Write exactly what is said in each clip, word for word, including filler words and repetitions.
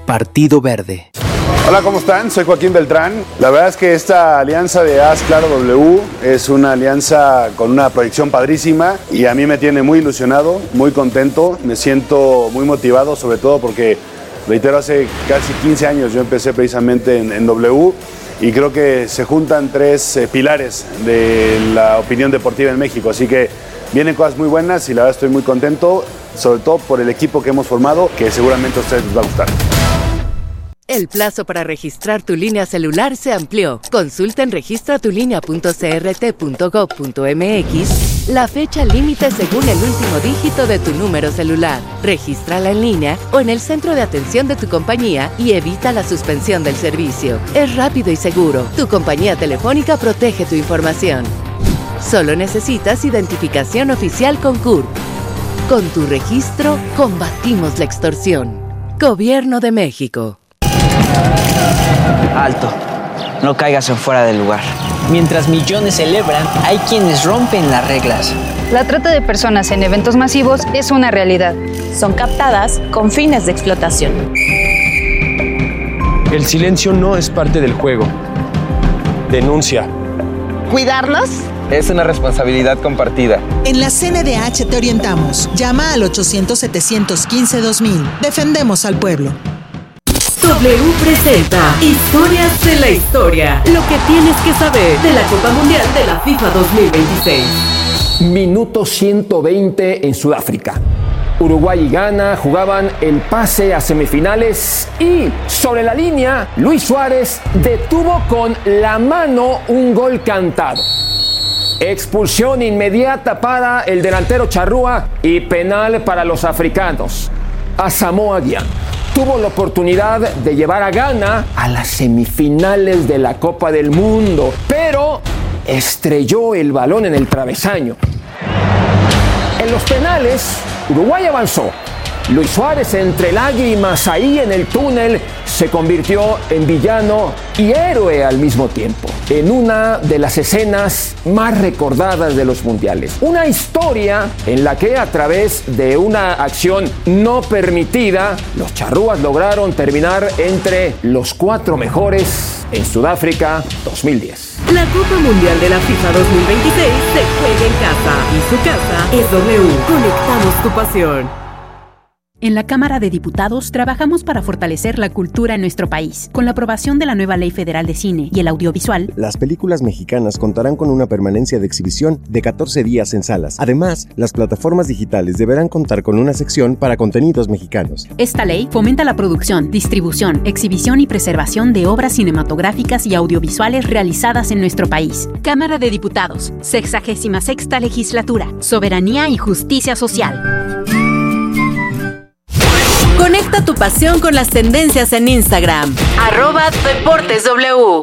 Partido Verde. Hola, ¿cómo están? Soy Joaquín Beltrán. La verdad es que esta alianza de Haz Claro W es una alianza con una proyección padrísima y a mí me tiene muy ilusionado, muy contento, me siento muy motivado, sobre todo porque, reitero, hace casi quince años yo empecé precisamente en, en W y creo que se juntan tres eh, pilares de la opinión deportiva en México, así que vienen cosas muy buenas y la verdad estoy muy contento, sobre todo por el equipo que hemos formado, que seguramente a ustedes les va a gustar. El plazo para registrar tu línea celular se amplió. Consulta en registra tu línea punto c r t punto gov punto m x la fecha límite según el último dígito de tu número celular. Regístrala en línea o en el centro de atención de tu compañía y evita la suspensión del servicio. Es rápido y seguro. Tu compañía telefónica protege tu información. Solo necesitas identificación oficial con C U R P. Con tu registro, combatimos la extorsión. Gobierno de México. Alto, no caigas en fuera del lugar. Mientras millones celebran, hay quienes rompen las reglas. La trata de personas en eventos masivos es una realidad. Son captadas con fines de explotación. El silencio no es parte del juego. Denuncia. ¿Cuidarlos? Es una responsabilidad compartida. En la C N D H te orientamos. Llama al ochocientos, setecientos quince, dos mil. Defendemos al pueblo. W presenta Historias de la Historia. Lo que tienes que saber de la Copa Mundial de la FIFA dos mil veintiséis. Minuto ciento veinte en Sudáfrica. Uruguay y Ghana jugaban el pase a semifinales y sobre la línea Luis Suárez detuvo con la mano un gol cantado. Expulsión inmediata para el delantero charrúa y penal para los africanos. Asamoah Gyan tuvo la oportunidad de llevar a Ghana a las semifinales de la Copa del Mundo, pero estrelló el balón en el travesaño. En los penales, Uruguay avanzó. Luis Suárez, entre lágrimas ahí en el túnel, se convirtió en villano y héroe al mismo tiempo, en una de las escenas más recordadas de los mundiales. Una historia en la que a través de una acción no permitida, los charrúas lograron terminar entre los cuatro mejores en Sudáfrica dos mil diez. La Copa Mundial de la FIFA dos mil veintiséis se juega en casa y su casa es W. Conectamos tu pasión. En la Cámara de Diputados trabajamos para fortalecer la cultura en nuestro país. Con la aprobación de la nueva Ley Federal de Cine y el Audiovisual, las películas mexicanas contarán con una permanencia de exhibición de catorce días en salas. Además, las plataformas digitales deberán contar con una sección para contenidos mexicanos. Esta ley fomenta la producción, distribución, exhibición y preservación de obras cinematográficas y audiovisuales realizadas en nuestro país. Cámara de Diputados, sexagésima sexta Legislatura, Soberanía y Justicia Social. Conecta tu pasión con las tendencias en Instagram. Arroba Deportes W.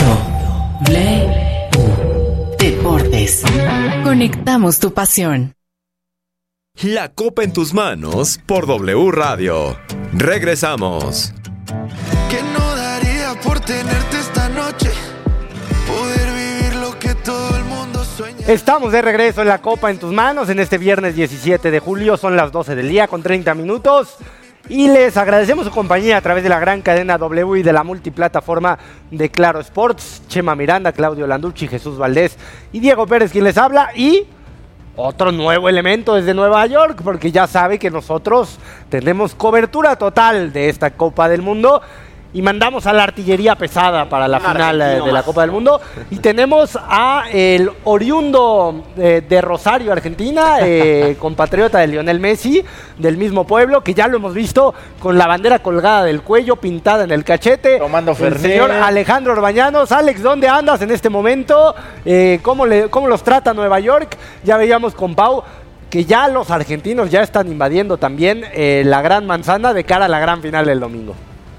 W. Deportes. Conectamos tu pasión. La Copa en tus manos por W Radio. Regresamos. ¿Qué no daría por tenerte esta noche? Poder vivir lo que todo el mundo sueña. Estamos de regreso en La Copa en tus manos en este viernes diecisiete de julio. Son las doce del día con treinta minutos. Y les agradecemos su compañía a través de la gran cadena W y de la multiplataforma de Claro Sports. Chema Miranda, Claudio Landucci, Jesús Valdés y Diego Pérez quien les habla. Y otro nuevo elemento desde Nueva York, porque ya sabe que nosotros tenemos cobertura total de esta Copa del Mundo. Y mandamos a la artillería pesada para la final eh, de la Copa del Mundo. Y tenemos a el oriundo eh, de Rosario, Argentina, eh, compatriota de Lionel Messi, del mismo pueblo, que ya lo hemos visto con la bandera colgada del cuello, pintada en el cachete. Tomando el Fernet. señor Alejandro Orbañanos. Alex, ¿dónde andas en este momento? Eh, ¿cómo, le, ¿Cómo los trata Nueva York? Ya veíamos con Pau que ya los argentinos ya están invadiendo también eh, la Gran Manzana de cara a la gran final del domingo.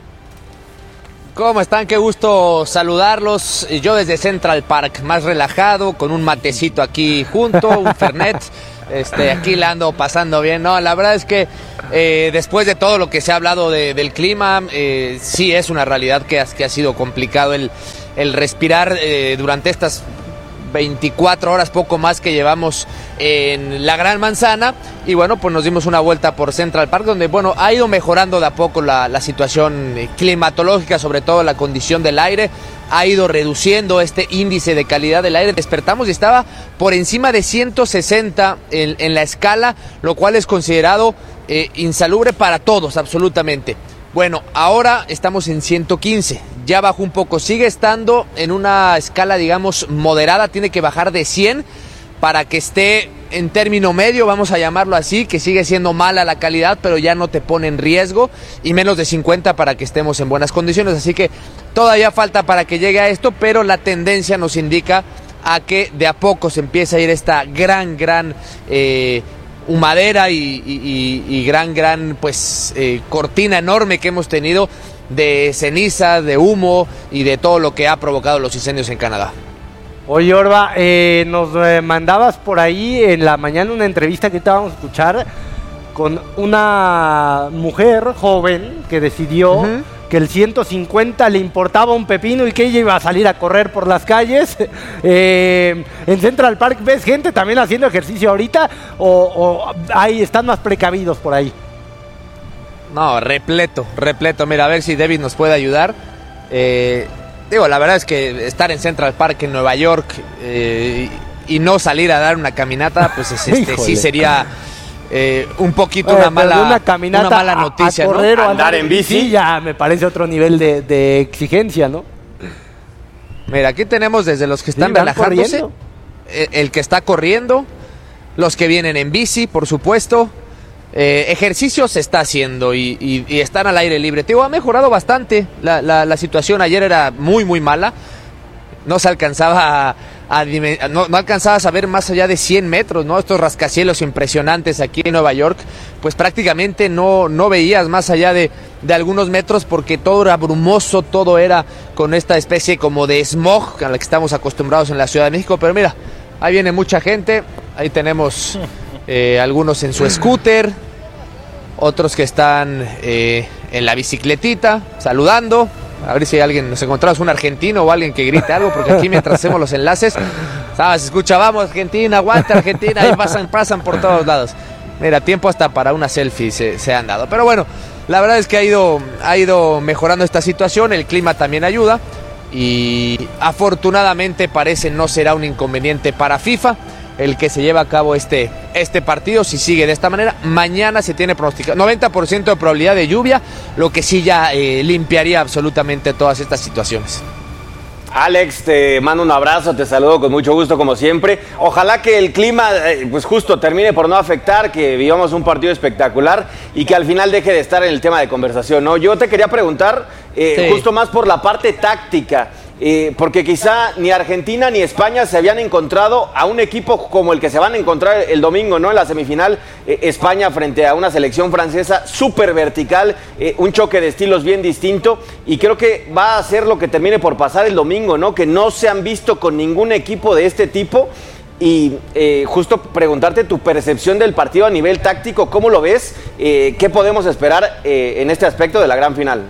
¿Cómo están? Qué gusto saludarlos. Yo desde Central Park, más relajado, con un matecito aquí junto, un Fernet. Este, aquí la ando pasando bien. No, la verdad es que eh, después de todo lo que se ha hablado de, del clima, eh, sí es una realidad que ha, que ha sido complicado el, el respirar eh, durante estas veinticuatro horas, poco más que llevamos en la Gran Manzana, y bueno, pues nos dimos una vuelta por Central Park, donde bueno, ha ido mejorando de a poco la, la situación climatológica, sobre todo la condición del aire, ha ido reduciendo este índice de calidad del aire. Despertamos y estaba por encima de ciento sesenta en, en la escala, lo cual es considerado eh, insalubre para todos, absolutamente. Bueno, ahora estamos en ciento quince, ya bajó un poco, sigue estando en una escala, digamos, moderada, tiene que bajar de cien para que esté en término medio, vamos a llamarlo así, que sigue siendo mala la calidad, pero ya no te pone en riesgo, y menos de cincuenta para que estemos en buenas condiciones, así que todavía falta para que llegue a esto, pero la tendencia nos indica a que de a poco se empieza a ir esta gran, gran... Eh, humadera y, y, y gran, gran, pues, eh, cortina enorme que hemos tenido de ceniza, de humo y de todo lo que ha provocado los incendios en Canadá. Oye, Orba, eh, nos eh, mandabas por ahí en la mañana una entrevista que te vamos a escuchar con una mujer joven que decidió uh-huh. que el ciento cincuenta le importaba un pepino y que ella iba a salir a correr por las calles. Eh, en Central Park, ¿ves gente también haciendo ejercicio ahorita o, o ahí están más precavidos por ahí? No, repleto, repleto. Mira, a ver si David nos puede ayudar. Eh, digo, la verdad es que estar en Central Park en Nueva York eh, y no salir a dar una caminata, pues es, este, sí sería... Eh, un poquito eh, una mala una, caminata una mala noticia, a, a correr, ¿no? O andar en bici, sí, ya me parece otro nivel de, de exigencia, ¿no? Mira, aquí tenemos desde los que están sí, relajándose, el, el que está corriendo, los que vienen en bici, por supuesto. Eh, ejercicio se está haciendo y, y, y están al aire libre. Te digo, ha mejorado bastante la, la, la situación. Ayer era muy, muy mala. No se alcanzaba a, a no, no alcanzabas a ver más allá de cien metros, ¿no? Estos rascacielos impresionantes aquí en Nueva York, pues prácticamente no, no veías más allá de, de algunos metros porque todo era brumoso, todo era con esta especie como de smog a la que estamos acostumbrados en la Ciudad de México. Pero mira, ahí viene mucha gente, ahí tenemos eh, algunos en su scooter, otros que están eh, en la bicicletita, saludando. A ver si hay alguien, nos encontramos un argentino o alguien que grite algo, porque aquí mientras hacemos los enlaces, ¿sabes? Escucha, vamos Argentina, aguanta Argentina, y pasan, pasan por todos lados. Mira, tiempo hasta para una selfie se, se han dado. Pero bueno, la verdad es que ha ido, ha ido mejorando esta situación, el clima también ayuda, y afortunadamente parece no será un inconveniente para FIFA el que se lleva a cabo este, este partido, si sigue de esta manera. Mañana se tiene pronosticado noventa por ciento de probabilidad de lluvia, lo que sí ya eh, limpiaría absolutamente todas estas situaciones. Alex, te mando un abrazo, te saludo con mucho gusto como siempre. Ojalá que el clima, eh, pues justo termine por no afectar, que vivamos un partido espectacular y que al final deje de estar en el tema de conversación, ¿no? Yo te quería preguntar, eh, sí. justo más por la parte táctica. Eh, porque quizá ni Argentina ni España se habían encontrado a un equipo como el que se van a encontrar el domingo, ¿no? En la semifinal, eh, España frente a una selección francesa súper vertical, eh, un choque de estilos bien distinto, y creo que va a ser lo que termine por pasar el domingo, ¿no? Que no se han visto con ningún equipo de este tipo. Y eh, justo preguntarte tu percepción del partido a nivel táctico, ¿cómo lo ves? Eh, ¿Qué podemos esperar eh, en este aspecto de la gran final?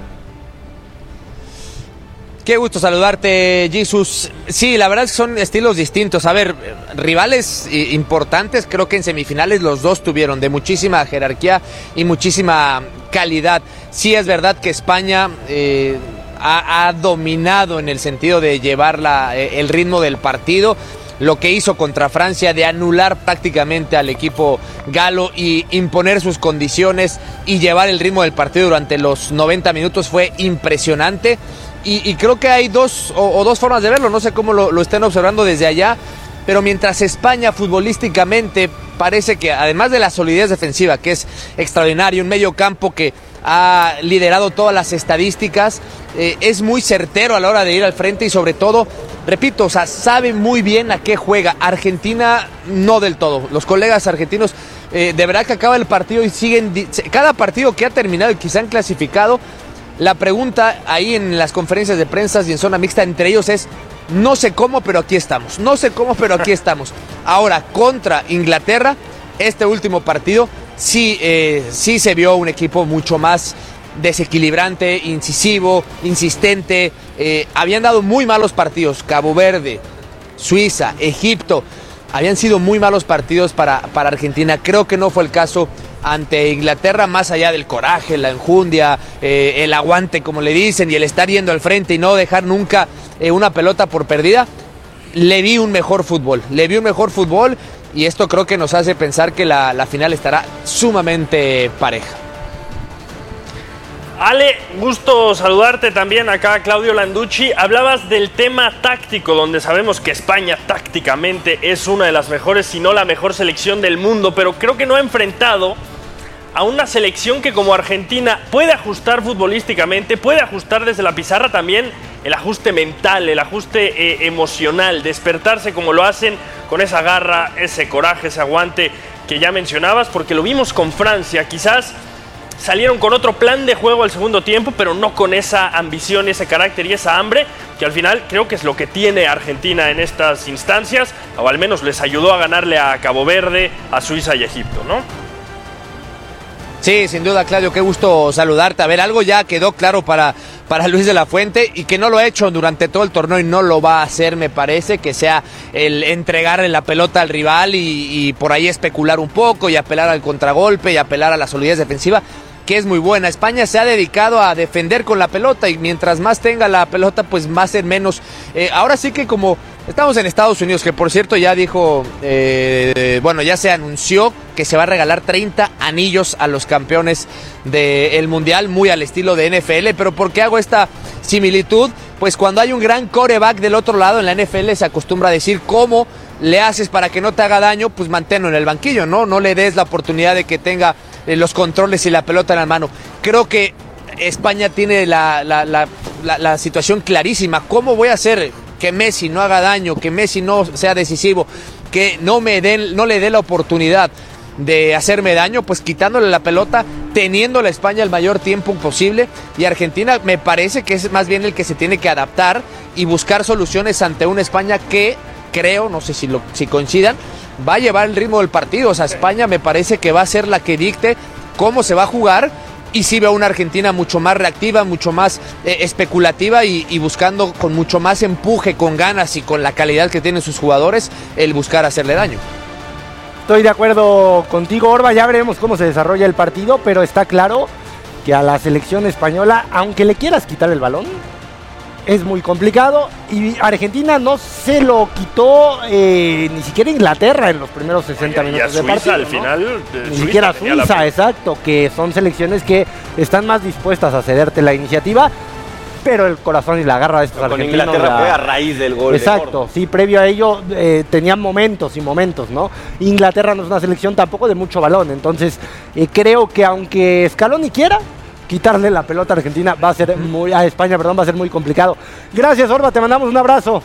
Qué gusto saludarte, Jesús. Sí, la verdad es que son estilos distintos. A ver, rivales importantes, creo que en semifinales los dos tuvieron de muchísima jerarquía y muchísima calidad. Sí es verdad que España eh, ha, ha dominado en el sentido de llevar la, eh, el ritmo del partido. Lo que hizo contra Francia de anular prácticamente al equipo galo y imponer sus condiciones y llevar el ritmo del partido durante los noventa minutos fue impresionante. Y, y creo que hay dos o, o dos formas de verlo, no sé cómo lo, lo estén observando desde allá, pero mientras España futbolísticamente parece que, además de la solidez defensiva, que es extraordinario, un medio campo que ha liderado todas las estadísticas, eh, es muy certero a la hora de ir al frente y sobre todo, repito, o sea, sabe muy bien a qué juega. Argentina no del todo, los colegas argentinos eh, de verdad que acaba el partido y siguen, cada partido que ha terminado y que se han clasificado, la pregunta ahí en las conferencias de prensa y en zona mixta entre ellos es: no sé cómo, pero aquí estamos. No sé cómo, pero aquí estamos. Ahora, contra Inglaterra, este último partido, sí, eh, sí se vio un equipo mucho más desequilibrante, incisivo, insistente. Eh, habían dado muy malos partidos Cabo Verde, Suiza, Egipto. Habían sido muy malos partidos para, para Argentina. Creo que no fue el caso ante Inglaterra, más allá del coraje, la enjundia, eh, el aguante, como le dicen, y el estar yendo al frente y no dejar nunca eh, una pelota por perdida. Le vi un mejor fútbol, le vi un mejor fútbol y esto creo que nos hace pensar que la, la final estará sumamente pareja. Ale, gusto saludarte también acá, Claudio Landucci. Hablabas del tema táctico, donde sabemos que España tácticamente es una de las mejores, si no la mejor selección del mundo, pero creo que no ha enfrentado a una selección que como Argentina puede ajustar futbolísticamente, puede ajustar desde la pizarra también el ajuste mental, el ajuste eh, emocional, despertarse como lo hacen con esa garra, ese coraje, ese aguante que ya mencionabas, porque lo vimos con Francia, quizás salieron con otro plan de juego al segundo tiempo, pero no con esa ambición, ese carácter y esa hambre, que al final creo que es lo que tiene Argentina en estas instancias, o al menos les ayudó a ganarle a Cabo Verde, a Suiza y Egipto, ¿no? Sí, sin duda, Claudio, qué gusto saludarte. A ver, algo ya quedó claro para, para Luis de la Fuente y que no lo ha hecho durante todo el torneo y no lo va a hacer, me parece, que sea el entregarle la pelota al rival y, y por ahí especular un poco y apelar al contragolpe y apelar a la solidez defensiva, que es muy buena. España se ha dedicado a defender con la pelota y mientras más tenga la pelota, pues más en menos. Eh, ahora sí que como estamos en Estados Unidos, que por cierto ya dijo, eh, bueno, ya se anunció que se va a regalar treinta anillos a los campeones del Mundial, muy al estilo de N F L, pero ¿por qué hago esta similitud? Pues cuando hay un gran quarterback del otro lado en la N F L se acostumbra a decir cómo le haces para que no te haga daño, pues manténlo en el banquillo, ¿no? No le des la oportunidad de que tenga eh, los controles y la pelota en la mano. Creo que España tiene la, la, la, la, la situación clarísima. ¿Cómo voy a hacer que Messi no haga daño, que Messi no sea decisivo, que no me den, no le dé la oportunidad de hacerme daño? Pues quitándole la pelota, teniendo a España el mayor tiempo posible, y Argentina me parece que es más bien el que se tiene que adaptar y buscar soluciones ante una España que creo, no sé si, lo, si coincidan, va a llevar el ritmo del partido. O sea, España me parece que va a ser la que dicte cómo se va a jugar, y sí veo una Argentina mucho más reactiva, mucho más eh, especulativa y, y buscando con mucho más empuje, con ganas y con la calidad que tienen sus jugadores, el buscar hacerle daño. Estoy de acuerdo contigo, Orba, ya veremos cómo se desarrolla el partido, pero está claro que a la selección española, aunque le quieras quitar el balón, es muy complicado, y Argentina no se lo quitó eh, ni siquiera Inglaterra en los primeros sesenta Oye, minutos y a de Suiza partido, al ¿no? final, Ni Suiza siquiera tenía Suiza, la... exacto, que son selecciones que están más dispuestas a cederte la iniciativa, pero el corazón y la garra de estos Con argentinos... Inglaterra la... fue a raíz del gol. Exacto, de sí, previo a ello eh, tenían momentos y momentos, ¿no? Inglaterra no es una selección tampoco de mucho balón, entonces eh, creo que aunque Scaloni quiera, quitarle la pelota a Argentina va a ser muy, a España, perdón, va a ser muy complicado. Gracias, Orba, te mandamos un abrazo.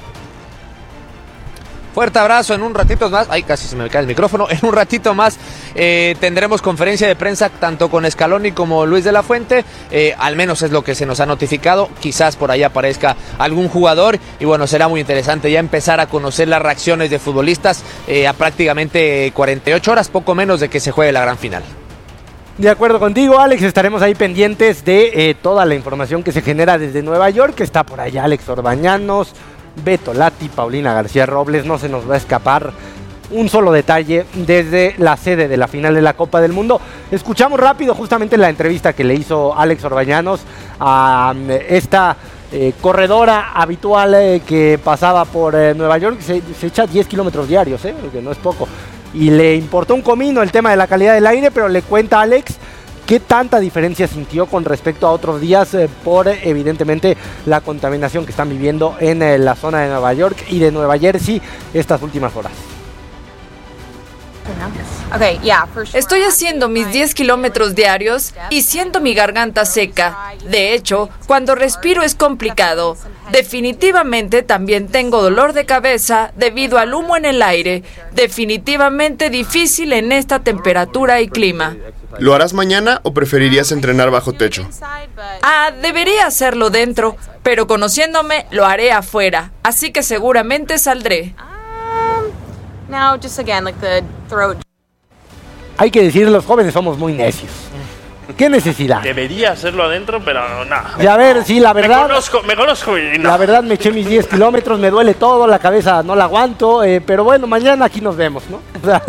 Fuerte abrazo, en un ratito más, ay, casi se me cae el micrófono, en un ratito más eh, tendremos conferencia de prensa tanto con Scaloni como Luis de la Fuente, eh, al menos es lo que se nos ha notificado, quizás por ahí aparezca algún jugador, y bueno, será muy interesante ya empezar a conocer las reacciones de futbolistas eh, a prácticamente cuarenta y ocho horas, poco menos de que se juegue la gran final. De acuerdo contigo, Alex, estaremos ahí pendientes de eh, toda la información que se genera desde Nueva York, que está por allá Alex Orbañanos, Beto Lati, Paulina García Robles, no se nos va a escapar un solo detalle desde la sede de la final de la Copa del Mundo. Escuchamos rápido justamente la entrevista que le hizo Alex Orbañanos a esta eh, corredora habitual eh, que pasaba por eh, Nueva York, se, se echa diez kilómetros diarios, eh, que no es poco. Y le importó un comino el tema de la calidad del aire, pero le cuenta a Alex qué tanta diferencia sintió con respecto a otros días eh, por eh, evidentemente la contaminación que están viviendo en eh, la zona de Nueva York y de Nueva Jersey estas últimas horas. Estoy haciendo mis diez kilómetros diarios y siento mi garganta seca. De hecho, cuando respiro es complicado. Definitivamente también tengo dolor de cabeza debido al humo en el aire. Definitivamente difícil en esta temperatura y clima. ¿Lo harás mañana o preferirías entrenar bajo techo? Ah, debería hacerlo dentro, pero conociéndome lo haré afuera, así que seguramente saldré. Hay que decir, los jóvenes somos muy necios. ¿Qué necesidad? Debería hacerlo adentro, pero no. Y a ver, sí, la verdad... Me conozco, me conozco y no. La verdad me eché mis diez kilómetros, me duele todo, la cabeza no la aguanto, eh, pero bueno, mañana aquí nos vemos, ¿no? O sea,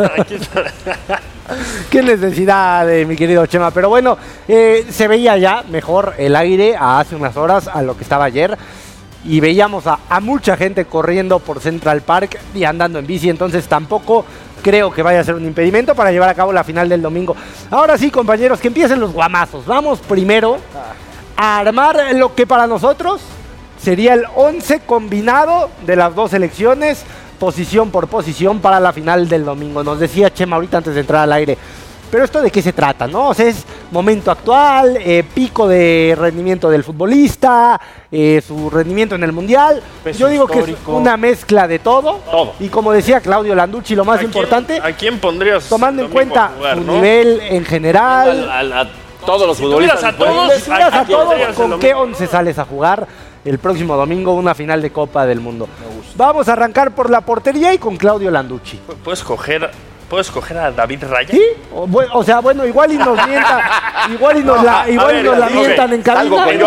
qué necesidad, eh, mi querido Chema. Pero bueno, eh, se veía ya mejor el aire a hace unas horas a lo que estaba ayer. Y veíamos a, a mucha gente corriendo por Central Park y andando en bici, entonces tampoco creo que vaya a ser un impedimento para llevar a cabo la final del domingo. Ahora sí, compañeros, que empiecen los guamazos. Vamos primero a armar lo que para nosotros sería el once combinado de las dos selecciones, posición por posición para la final del domingo. Nos decía Chema ahorita antes de entrar al aire. Pero esto de qué se trata, ¿no? O sea, es momento actual, eh, pico de rendimiento del futbolista, eh, su rendimiento en el Mundial. Peso Yo digo histórico. Que es una mezcla de todo. Todo. Y como decía Claudio Landucci, lo más ¿A importante... Quién, ¿A quién pondrías? Tomando en cuenta jugar, su ¿no? nivel en general. A, a, a todos los si futbolistas. A todos, si a, a todos ¿con qué domingo? once sales a jugar el próximo domingo una final de Copa del Mundo? Vamos a arrancar por la portería y con Claudio Landucci. Puedes coger... ¿Puedes coger a David Raya? Sí, o, bueno, o sea, bueno, igual y nos mientan, igual y nos la, igual ver, y nos la mientan okay. en cabina. Con yo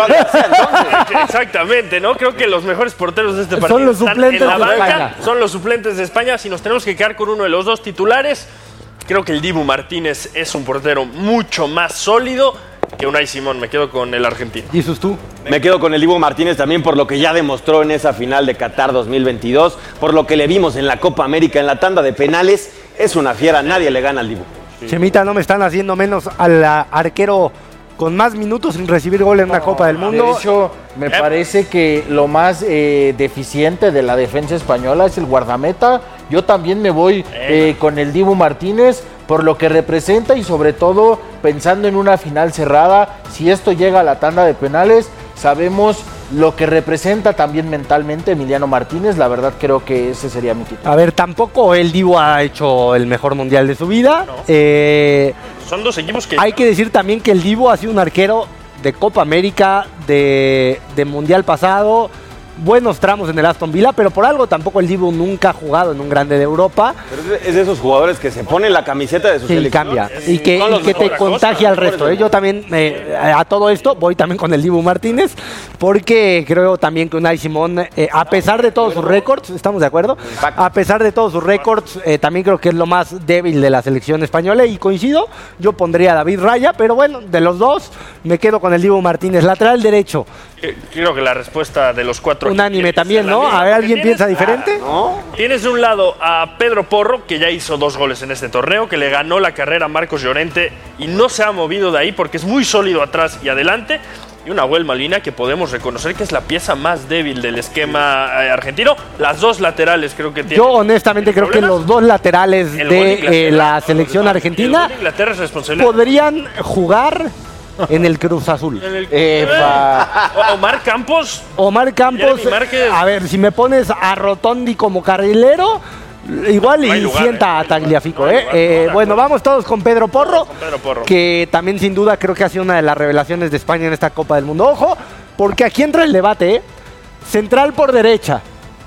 Exactamente, ¿no? Creo que los mejores porteros de este partido son los suplentes están en la de banca, España. Son los suplentes de España. Si nos tenemos que quedar con uno de los dos titulares, creo que el Dibu Martínez es un portero mucho más sólido que Unai Simón. Me quedo con el argentino. ¿Jesús tú? Me quedo con el Dibu Martínez también por lo que ya demostró en esa final de Qatar dos mil veintidós, por lo que le vimos en la Copa América en la tanda de penales. Es una fiera, nadie le gana al Dibu. Sí. Chemita, no me están haciendo menos al arquero con más minutos sin recibir gol en una no, Copa del Mundo. De hecho, me eh. parece que lo más eh, deficiente de la defensa española es el guardameta. Yo también me voy eh, con el Dibu Martínez por lo que representa y sobre todo pensando en una final cerrada. Si esto llega a la tanda de penales, sabemos lo que representa también mentalmente Emiliano Martínez. La verdad creo que ese sería mi título. A ver, tampoco el Dibu ha hecho el mejor mundial de su vida. No. Eh, Son dos equipos que... Hay que decir también que el Dibu ha sido un arquero de Copa América, de, de mundial pasado, buenos tramos en el Aston Villa, pero por algo tampoco el Dibu nunca ha jugado en un grande de Europa. Pero es de esos jugadores que se ponen la camiseta de su sí, selección. Cambia. Y que, y que te contagia al resto. ¿eh? Yo también, eh, a todo esto, voy también con el Dibu Martínez, porque creo también que Unai Simón, eh, a pesar de todos sus récords, ¿estamos de acuerdo? A pesar de todos sus récords, eh, también creo que es lo más débil de la selección española, y coincido, yo pondría a David Raya, pero bueno, de los dos, me quedo con el Dibu Martínez. Lateral derecho. Creo que la respuesta de los cuatro... Unánime también, ¿no? A ver, ¿alguien piensa diferente? ¿No? Tienes de un lado a Pedro Porro, que ya hizo dos goles en este torneo, que le ganó la carrera a Marcos Llorente y no se ha movido de ahí porque es muy sólido atrás y adelante. Y una Nahuel Molina que podemos reconocer que es la pieza más débil del esquema eh, argentino. Las dos laterales creo que tienen... Yo honestamente creo problemas. que los dos laterales de, de eh, la selección argentina el Inglaterra es responsabilidad. podrían jugar... en el Cruz Azul. En el... Epa. Omar Campos. Omar Campos. A ver, si me pones a Rotondi como carrilero, igual y lugar, sienta eh. a Tagliafico. No eh. Lugar, eh, no, bueno, vamos todos con Pedro Porro, con Pedro Porro, que también sin duda creo que ha sido una de las revelaciones de España en esta Copa del Mundo. Ojo, porque aquí entra el debate. ¿eh? Central por derecha.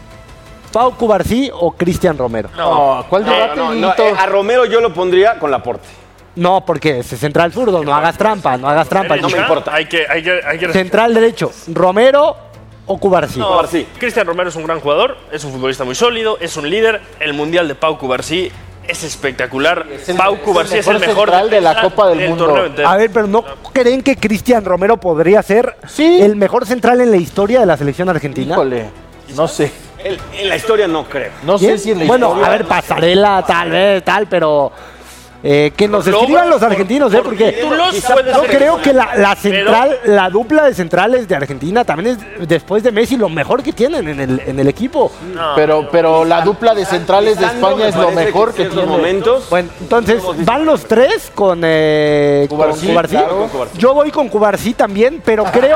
Pau Cubarsí o Cristian Romero. No, ¿cuál debate? No, no, no, eh, a Romero yo lo pondría con Laporte. No, porque es central zurdo, no hagas trampa, no hagas trampa. No me importa. Hay que, hay que, hay que... Central derecho, Romero o Cubarsí. No, Cubarsí. Cristian Romero es un gran jugador, es un futbolista muy sólido, es un líder. El mundial de Pau Cubarsí es espectacular. Es el, Pau Cubarsí es el mejor, es el mejor central de la Copa del, del Mundo. A ver, pero ¿no creen que Cristian Romero podría ser ¿Sí? el mejor central en la historia de la selección argentina? Híjole, no sé. El, en la historia no creo. No sé si en la bueno, historia... a ver, Pasarela, tal vez, tal, pero... Eh, que nos escriban los argentinos, ¿eh? Porque yo creo que la, la central, pero, la dupla de centrales de Argentina también es, después de Messi, lo mejor que tienen en el, en el equipo. No, pero, pero la dupla de centrales de España es lo mejor que, que tiene. Momentos. Bueno, entonces, ¿van los tres con, eh, Cubarsí, con Cubarsí? Claro, con Cubarsí? Yo voy con Cubarsí también, pero creo...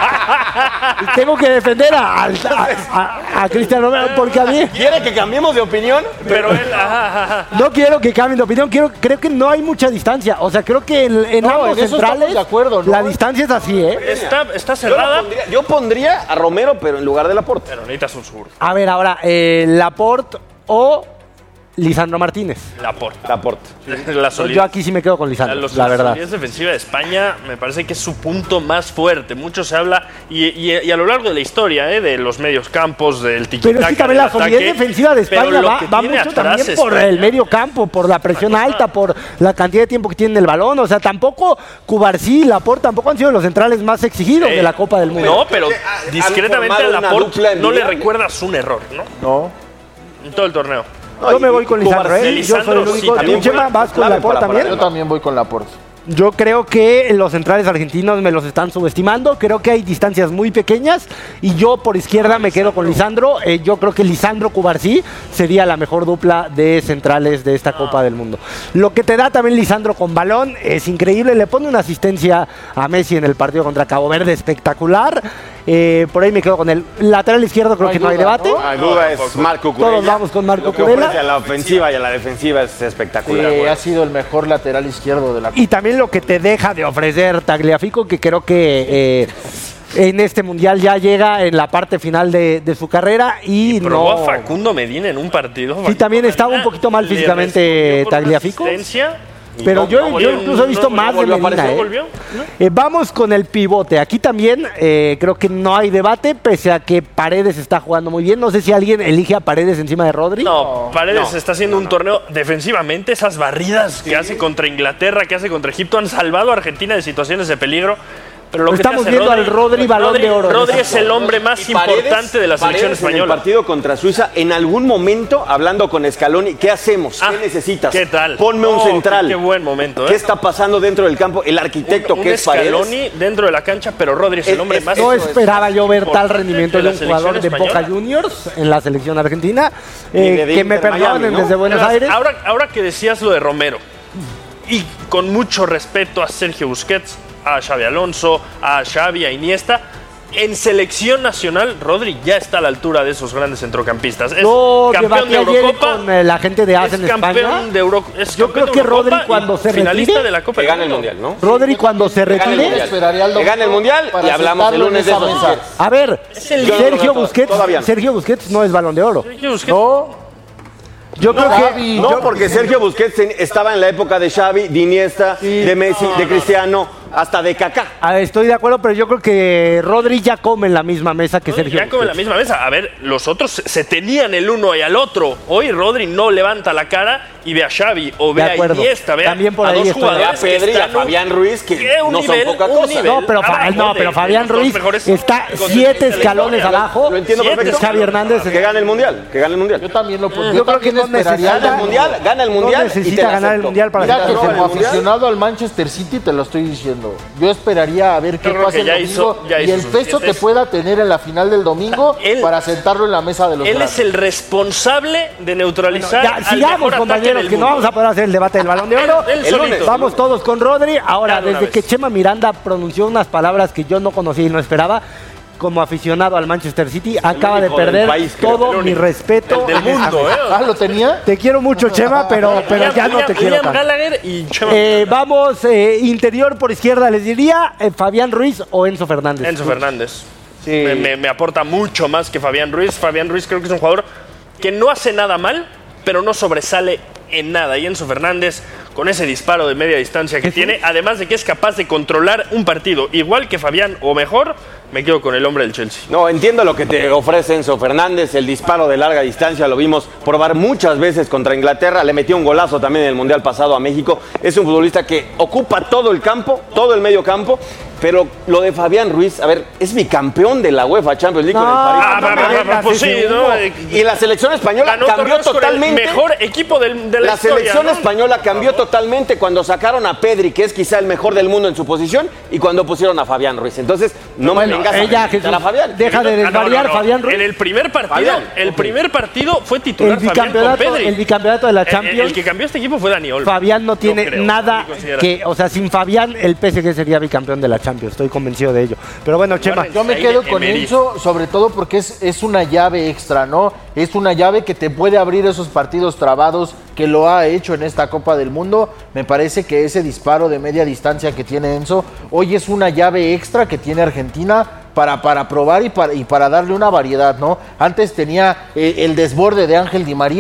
tengo que defender a, a, a, a Cristian Romero, porque a mí... ¿Quiere que cambiemos de opinión? Pero él... Ajá, ajá. No quiero que cambien de opinión, quiero... Creo que no hay mucha distancia. O sea, creo que en, en no, ambos en centrales de acuerdo, ¿no? la distancia es así, ¿eh? Está, está cerrada. Yo pondría, yo pondría a Romero, pero en lugar de Laporte. Pero necesitas un sur. A ver, ahora, eh, Laporte o Lisandro Martínez. Laporte. Laporte. La solidez. Yo aquí sí me quedo con Lisandro, Los, la la verdad. La solidez defensiva de España me parece que es su punto más fuerte. Mucho se habla, y, y, y a lo largo de la historia, ¿eh? de los medios campos, del tiquitaca. Pero es que también la solidez defensiva de España va, va mucho también por España. El medio campo, por la presión alta, por la cantidad de tiempo que tienen el balón. O sea, tampoco Cubarsí y Laporte tampoco han sido los centrales más exigidos eh, de la Copa del Mundo. No, pero discretamente a Laporte no le recuerdas un error, ¿no? No. En todo el torneo. No, yo me voy con Lisandro, ¿eh? Yo soy el único. Sí, Chema, ¿vas con Laporte también? Yo también voy con Laporte. Yo creo que los centrales argentinos me los están subestimando. Creo que hay distancias muy pequeñas. Y yo por izquierda me quedo con Lisandro. Eh, yo creo que Lisandro Cubarsí sería la mejor dupla de centrales de esta Copa del Mundo. Lo que te da también Lisandro con balón es increíble. Le pone una asistencia a Messi en el partido contra Cabo Verde espectacular. Eh, por ahí me quedo con el lateral izquierdo. Creo no que no hay duda, debate. No hay duda, es Marco Curella. Todos vamos con Marco Lo que Curella. ofrece a la ofensiva y a la defensiva es espectacular. Sí, ha sido el mejor lateral izquierdo de la Copa. Y también lo que te deja de ofrecer Tagliafico, que creo que eh, en este mundial ya llega en la parte final de, de su carrera y, y probó no. a Facundo Medina en un partido. Sí, también estaba un poquito mal físicamente Tagliafico. Pero no, yo, no volvió, yo incluso he visto no, más no, de Medina. ¿eh? ¿No? Eh, vamos con el pivote. Aquí también eh, creo que no hay debate, pese a que Paredes está jugando muy bien. No sé si alguien elige a Paredes encima de Rodri. No, Paredes no, está haciendo no, un torneo defensivamente. Esas barridas que sí. hace contra Inglaterra, que hace contra Egipto, han salvado a Argentina de situaciones de peligro. Pero lo que estamos viendo Rodri, al Rodri balón Rodri, de oro. Rodri es el hombre más Paredes, importante de la selección Paredes española. En el partido contra Suiza, en algún momento, hablando con Scaloni, ¿qué hacemos? ¿Qué ah, necesitas? ¿Qué tal? Ponme un oh, central. Qué, qué buen momento. ¿eh? ¿Qué está pasando dentro del campo? El arquitecto un, que un es Paredes. Scaloni dentro de la cancha, pero Rodri es el hombre es, más No esperaba yo ver tal rendimiento de, de un jugador de española. Boca Juniors en la selección argentina. Eh, que me perdonen ¿no? desde Buenos Aires. Ahora, ahora que decías lo de Romero, y con mucho respeto a Sergio Busquets, a Xabi Alonso, a Xavi, a Iniesta, en selección nacional, Rodri ya está a la altura de esos grandes centrocampistas. Es no, campeón de Eurocopa. Con eh, la gente de A S en es campeón España. De Euro, es Yo creo que Rodri cuando se finalista retire, de la Copa que gane el Mundial, ¿no? Rodri cuando se retire, que gane el Mundial y hablamos el lunes de eso. A ver, Sergio Busquets, Sergio Busquets no es Balón de Oro. Sergio Busquets. No. Yo no, creo que Xavi, no, porque Sergio Busquets estaba en la época de Xavi, de Iniesta, sí, de Messi, no, de Cristiano, hasta de Kaká. A ver, estoy de acuerdo, pero yo creo que Rodri ya come en la misma mesa que Rodri Sergio ya Busquets. come en la misma mesa. A ver, los otros se tenían el uno y al otro. Hoy Rodri no levanta la cara y ve a Xavi o ve a Iniesta, ve También por a ahí dos jugadores a Pedri y a Fabián Ruiz, que no nivel, son poca cosa. Nivel, no, pero, Fa no, pero Fabián Ruiz está siete escalones abajo. Lo entiendo perfecto. Xavi Hernández. Que gane el Mundial, que gane el Mundial. Yo también lo Yo, yo creo que no necesita el Mundial, gana el Mundial. No necesita ganar el Mundial para Mira que estar como aficionado al Manchester City te lo estoy diciendo. Yo esperaría a ver qué pasa el domingo hizo, y el peso que pueda tener en la final del domingo él, para sentarlo en la mesa de los Él grandes. es el responsable de neutralizar bueno, ya, al sigamos, mejor compañeros, que no vamos a poder hacer el debate del Balón de Oro. Él, él el vamos todos con Rodri. Ahora, claro, desde que Chema Miranda pronunció unas palabras que yo no conocía y no esperaba, como aficionado al Manchester City, acaba de perder país, todo mi respeto del mundo, ¿eh? Ah, ¿lo tenía? Te quiero mucho, Chema, pero, pero ya no te quiero. Gallagher y Chema eh, vamos, eh, interior por izquierda, les diría eh, Fabián Ruiz o Enzo Fernández. Enzo Fernández. Sí. Me, me, me aporta mucho más que Fabián Ruiz. Fabián Ruiz creo que es un jugador que no hace nada mal, pero no sobresale en nada. Y Enzo Fernández, con ese disparo de media distancia que tiene, además de que es capaz de controlar un partido igual que Fabián o mejor, me quedo con el hombre del Chelsea. No, entiendo lo que te ofrece Enzo Fernández, el disparo de larga distancia, lo vimos probar muchas veces contra Inglaterra, le metió un golazo también en el Mundial pasado a México. Es un futbolista que ocupa todo el campo, todo el medio campo, pero lo de Fabián Ruiz, a ver, es bicampeón de la UEFA Champions League no, con el París. Ah, ah, ah, pues sí, ¿no? Y la selección española ganó cambió totalmente. El mejor equipo del, de la, la historia, selección ¿no? española cambió totalmente cuando sacaron a Pedri, que es quizá el mejor del mundo en su posición, y cuando pusieron a Fabián Ruiz. Entonces, no bueno, me vengas ella, a Jesús, a Fabián. Deja de desvariar, ah, no, no, no. Fabián Ruiz. En el primer partido, Fabián. el primer partido fue titular el Fabián con Pedri. El bicampeonato de la Champions. El, el, el que cambió este equipo fue Dani Olmo. Fabián no tiene no creo, nada que, o sea, sin Fabián el P S G sería bicampeón de la Champions. Estoy convencido de ello. Pero bueno, Chema. Yo me quedo con Enzo, sobre todo porque es, es una llave extra, ¿no? Es una llave que te puede abrir esos partidos trabados que lo ha hecho en esta Copa del Mundo. Me parece que ese disparo de media distancia que tiene Enzo hoy es una llave extra que tiene Argentina para, para probar y para, y para darle una variedad, ¿no? Antes tenía eh, el desborde de Ángel Di María,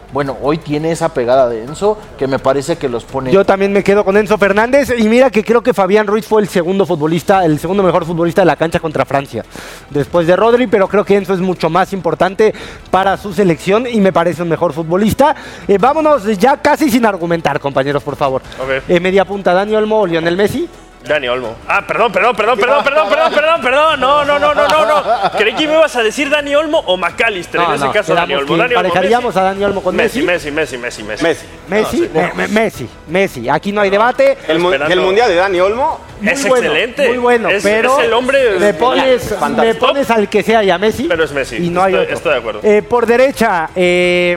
bueno, hoy tiene esa pegada de Enzo que me parece que los pone... Yo también me quedo con Enzo Fernández y mira que creo que Fabián Ruiz fue el segundo futbolista, el segundo mejor futbolista de la cancha contra Francia, después de Rodri, pero creo que Enzo es mucho más importante para su selección y me parece un mejor futbolista. Eh, vámonos ya casi sin argumentar, compañeros, por favor. Okay. Eh, media punta, Dani Olmo o Lionel Messi. Dani Olmo. Ah, perdón, perdón, perdón, perdón, perdón, perdón, perdón, perdón. No, no, no, no, no, no. Creí que me ibas a decir Dani Olmo o McAllister. No, en ese no, caso, Dani Olmo. Dani Olmo. Parejaríamos a Dani Olmo con Messi. Messi, Messi, Messi, Messi, Messi. Messi, No, me, me, Messi, Messi. Aquí no hay debate. El, mu Esperando. el mundial de Dani Olmo es bueno, excelente. Muy bueno, es, pero es el hombre. me pones, me pones al que sea y a Messi. Pero es Messi. Y no hay estoy, otro. estoy de acuerdo. Eh, por derecha, eh,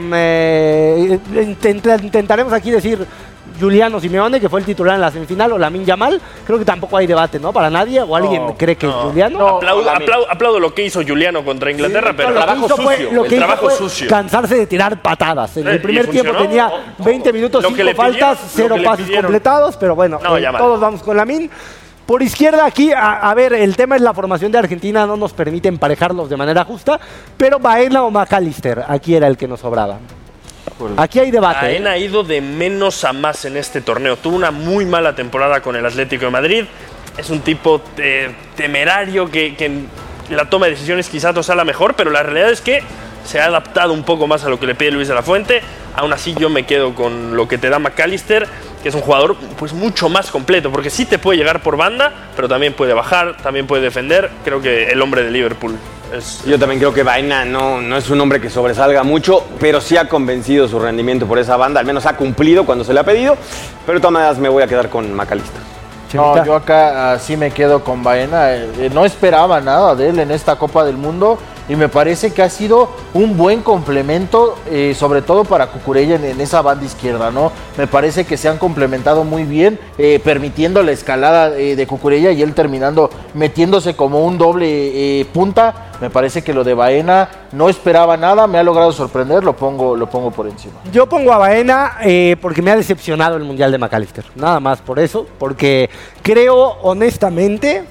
eh, intent, intentaremos aquí decir Giuliano Simeone, que fue el titular en la semifinal, o Lamine Yamal. Creo que tampoco hay debate, ¿no? Para nadie. ¿O alguien No, cree que no. Giuliano? No, aplaudo, aplaudo, aplaudo lo que hizo Giuliano contra Inglaterra, Sí, pero lo que trabajo hizo fue- sucio. lo que el hizo trabajo fue sucio. cansarse de tirar patadas. En Eh, el ¿y primer tiempo funcionó? tenía veinte minutos, Lo que cinco le pidieron, faltas, lo cero que le pases pidieron. completados, pero bueno, No, eh, ya mal. todos vamos con Lamine. Por izquierda aquí, a, a ver, el tema es la formación de Argentina, no nos permite emparejarlos de manera justa, pero Baena o McAllister, aquí era el que nos sobraba. Aquí hay debate. Baena ¿eh? ha ido de menos a más en este torneo. Tuvo una muy mala temporada con el Atlético de Madrid. Es un tipo eh, temerario que, que en la toma de decisiones quizás no sea la mejor, pero la realidad es que se ha adaptado un poco más a lo que le pide Luis de la Fuente. Aún así yo me quedo con lo que te da McAllister, que es un jugador pues mucho más completo, porque sí te puede llegar por banda, pero también puede bajar, también puede defender. Creo que el hombre de Liverpool es... Yo también creo que Baena no, no es un hombre que sobresalga mucho, pero sí ha convencido su rendimiento por esa banda, al menos ha cumplido cuando se le ha pedido, pero de todas maneras me voy a quedar con McAllister. No, yo acá sí me quedo con Baena. Eh, no esperaba nada de él en esta Copa del Mundo y me parece que ha sido un buen complemento, eh, sobre todo para Cucurella en, en esa banda izquierda, ¿no? Me parece que se han complementado muy bien, eh, permitiendo la escalada eh, de Cucurella y él terminando metiéndose como un doble eh, punta. Me parece que lo de Baena no esperaba nada, me ha logrado sorprender, lo pongo, lo pongo por encima. Yo pongo a Baena eh, porque me ha decepcionado el Mundial de McAllister. Nada más por eso, porque creo honestamente,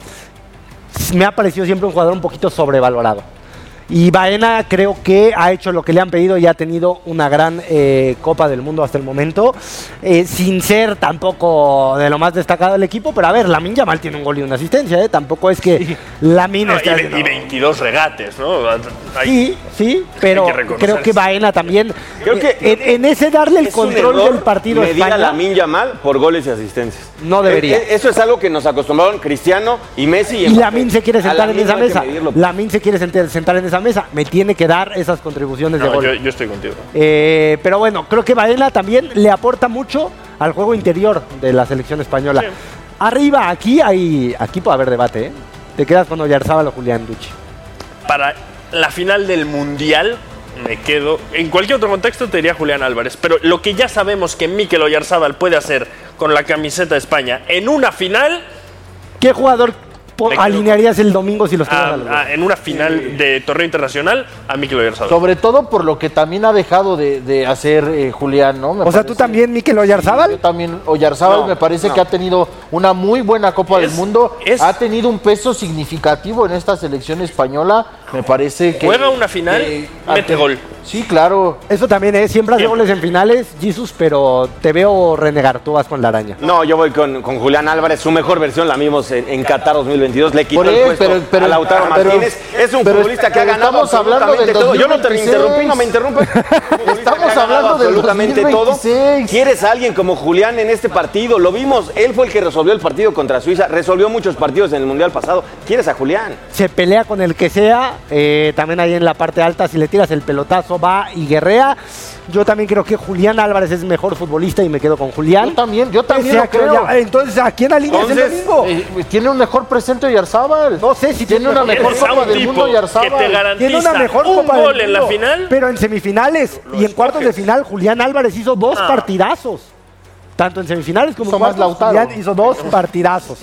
me ha parecido siempre un jugador un poquito sobrevalorado. Y Baena creo que ha hecho lo que le han pedido y ha tenido una gran eh, Copa del Mundo hasta el momento, eh, sin ser tampoco de lo más destacado del equipo, pero a ver, Lamine Yamal tiene un gol y una asistencia, ¿eh? Tampoco es que sí. Lamine No, esté y, haciendo- y veintidós regates, ¿no? Hay- Sí, sí, pero hay que reconocer creo que eso. Baena también, Creo que en, en ese darle el es un control error del partido a medir a España, Lamine Yamal por goles y asistencias. No debería. Eh, eh, Eso es algo que nos acostumbraron Cristiano y Messi. y Mbappé. Lamine se quiere A sentar en Lamine esa no hay que mesa. medirlo. Lamine se quiere sent- sentar en esa mesa. Me tiene que dar esas contribuciones de No, gol. yo, yo estoy contigo. Eh, pero bueno, creo que Baena también le aporta mucho al juego interior de la selección española. Sí. Arriba, aquí hay, aquí puede haber debate, ¿eh? Te quedas con Oyarzábal o Julián Duchi. Para la final del Mundial me quedo... En cualquier otro contexto te diría Julián Álvarez, pero lo que ya sabemos que Mikel Oyarzábal puede hacer con la camiseta de España en una final... ¿Qué jugador po- Me quedo alinearías el domingo si los tuvieras a- a los dos? a- en una final de torneo internacional a Mikel Oyarzábal. Sobre todo por lo que también ha dejado de, de hacer eh, Julián, ¿no? Me O sea, ¿tú parece- también, Mikel Oyarzábal? Yo también, Oyarzábal No, me parece no. que ha tenido una muy buena Copa Es- del Mundo, es- ha tenido un peso significativo en esta selección española, me parece que... Juega una final, que- mete gol. Sí, claro. Eso también es, siempre hace Siempre. goles en finales, Jesus, pero te veo renegar, tú vas con la araña. No, yo voy con, con Julián Álvarez. Su mejor versión la vimos en, en Qatar dos mil veintidós. Le quitó Por el él, puesto pero- pero- a Lautaro pero- Martínez. Es un pero- futbolista que ha pero ganado estamos hablando absolutamente del todo. Yo no te dos mil veintiséis. interrumpí, no me interrumpas. Estamos hablando del absolutamente dos mil veintiséis. todo. ¿Quieres a alguien como Julián en este partido? Lo vimos. Él fue el que resolvió el partido contra Suiza. Resolvió muchos partidos en el Mundial pasado. ¿Quieres a Julián? Se pelea con el que sea, eh, también ahí en la parte alta, si le tiras el pelotazo va y guerrea. Yo también creo que Julián Álvarez es mejor futbolista y me quedo con Julián. Yo también, yo también Pese lo a que creo. ya- entonces, ¿a quién alineas el Entonces, domingo? Eh, tiene un mejor presente Oyarzábal. No sé si tiene una mejor Tienes a Copa un del tipo Mundo que Oyarzábal. te garantiza Tiene una mejor un Copa gol del en la Mundo, final. pero en semifinales y en cuartos de final Julián Álvarez hizo dos Ah. partidazos. Tanto en semifinales como Hizo en más cuartos, Lautaro. Julián hizo dos partidazos.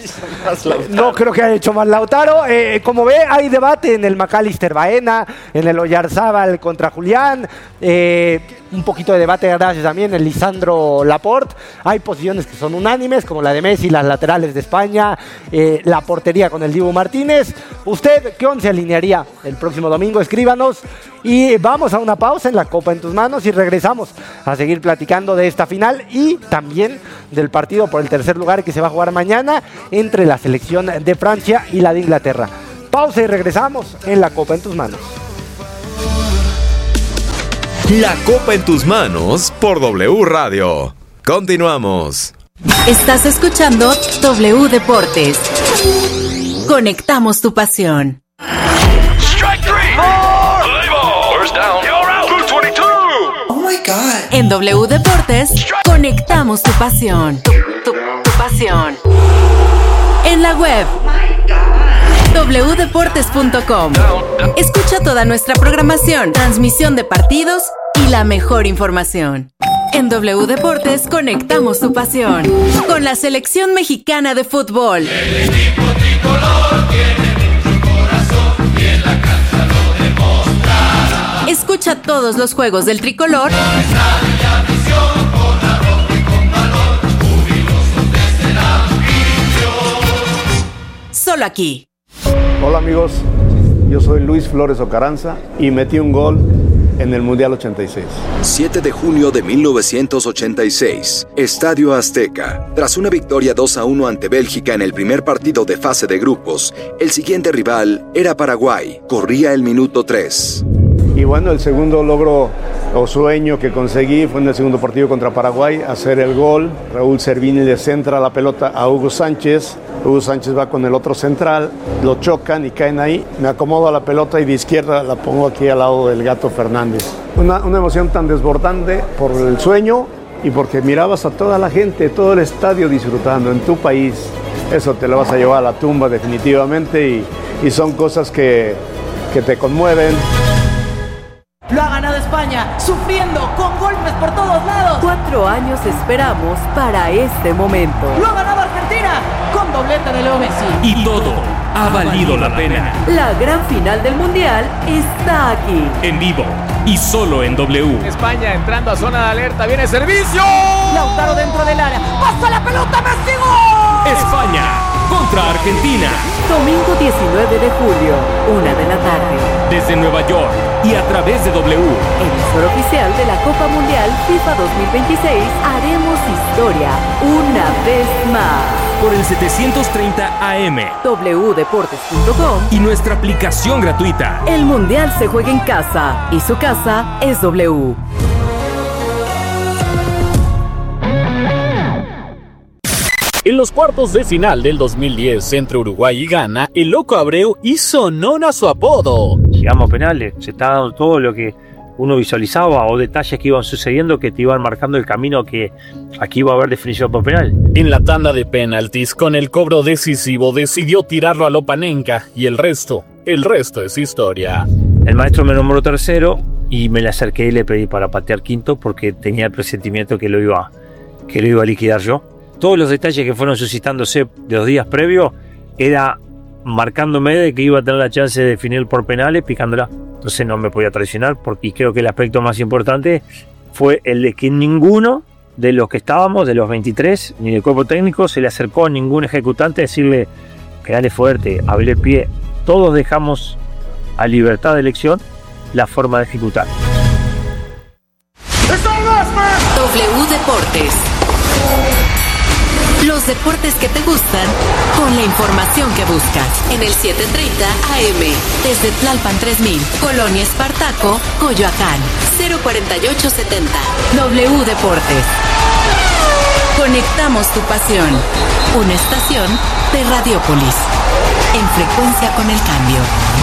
No creo que haya hecho más Lautaro. Eh, como ve, hay debate en el McAllister Baena, en el Oyarzábal contra Julián. Eh, un poquito de debate gracias también en Lisandro Laporte. Hay posiciones que son unánimes, como la de Messi, las laterales de España, eh, la portería con el Dibu Martínez. ¿Usted qué once alinearía el próximo domingo? Escríbanos. Y vamos a una pausa en la Copa en tus manos y regresamos a seguir platicando de esta final y también del partido por el tercer lugar que se va a jugar mañana entre la selección de Francia y la de Inglaterra. Pausa y regresamos en la Copa en tus manos. La Copa en tus manos por W Radio. Continuamos. Estás escuchando W Deportes. Conectamos tu pasión. Strike three. More. Play ball. First down. You're out. Blue veintidós. Oh my God. En W Deportes, conectamos tu pasión. Tu, tu, tu pasión. En la web doble u deportes punto com. Escucha toda nuestra programación, transmisión de partidos y la mejor información. En W Deportes conectamos tu pasión con la selección mexicana de fútbol. El equipo tricolor tiene mucho corazón y en la cancha lo demostrará. Escucha todos los juegos del tricolor. Solo aquí. Hola amigos, yo soy Luis Flores Ocaranza y metí un gol en el Mundial ochenta y seis. siete de junio de mil novecientos ochenta y seis, Estadio Azteca. Tras una victoria dos a uno ante Bélgica en el primer partido de fase de grupos, el siguiente rival era Paraguay. Corría el minuto tres. Y bueno, el segundo logro o sueño que conseguí fue en el segundo partido contra Paraguay, hacer el gol. Raúl Servini le centra la pelota a Hugo Sánchez. Hugo Sánchez va con el otro central, lo chocan y caen ahí. Me acomodo a la pelota y de izquierda la pongo aquí al lado del Gato Fernández. Una, una emoción tan desbordante por el sueño y porque mirabas a toda la gente, todo el estadio disfrutando en tu país. Eso te lo vas a llevar a la tumba definitivamente y, y son cosas que, que te conmueven. Lo ha ganado España, sufriendo, con golpes por todos lados. Cuatro años esperamos para este momento. Lo ha ganado Argentina, con doblete de Leo Messi. Y todo ha valido la pena. La gran final del Mundial está aquí. En vivo y solo en W. España entrando a zona de alerta, viene servicio. Lautaro dentro del área, pasa la pelota, Messi, ¡gol! España contra Argentina. Domingo diecinueve de julio, una de la tarde. Desde Nueva York y a través de W. Emisor oficial de la Copa Mundial FIFA dos mil veintiséis, haremos historia una vez más. Por el setecientos treinta A M. doble u deportes punto com. Y nuestra aplicación gratuita. El Mundial se juega en casa y su casa es W. En los cuartos de final del dos mil diez entre Uruguay y Ghana, el Loco Abreu hizo honor a su apodo. Llegamos a penales, se está dando todo lo que uno visualizaba o detalles que iban sucediendo que te iban marcando el camino que aquí iba a haber definición por penal. En la tanda de penaltis, con el cobro decisivo, decidió tirarlo a Lopanenka y el resto, el resto es historia. El maestro me nombró tercero y me le acerqué y le pedí para patear quinto porque tenía el presentimiento que lo iba, que lo iba a liquidar yo. Todos los detalles que fueron suscitándose de los días previos era marcándome de que iba a tener la chance de definir por penales picándola. Entonces no me podía traicionar porque y creo que el aspecto más importante fue el de que ninguno de los que estábamos, de los veintitrés, ni del cuerpo técnico, se le acercó a ningún ejecutante a decirle que dale fuerte, abrir el pie. Todos dejamos a libertad de elección la forma de ejecutar. W Deportes. Los deportes que te gustan, con la información que buscas. En el setecientos treinta A M, desde Tlalpan tres mil, Colonia Espartaco, Coyoacán, cero cuarenta y ocho setenta. W Deportes. Conectamos tu pasión. Una estación de Radiópolis. En frecuencia con el cambio.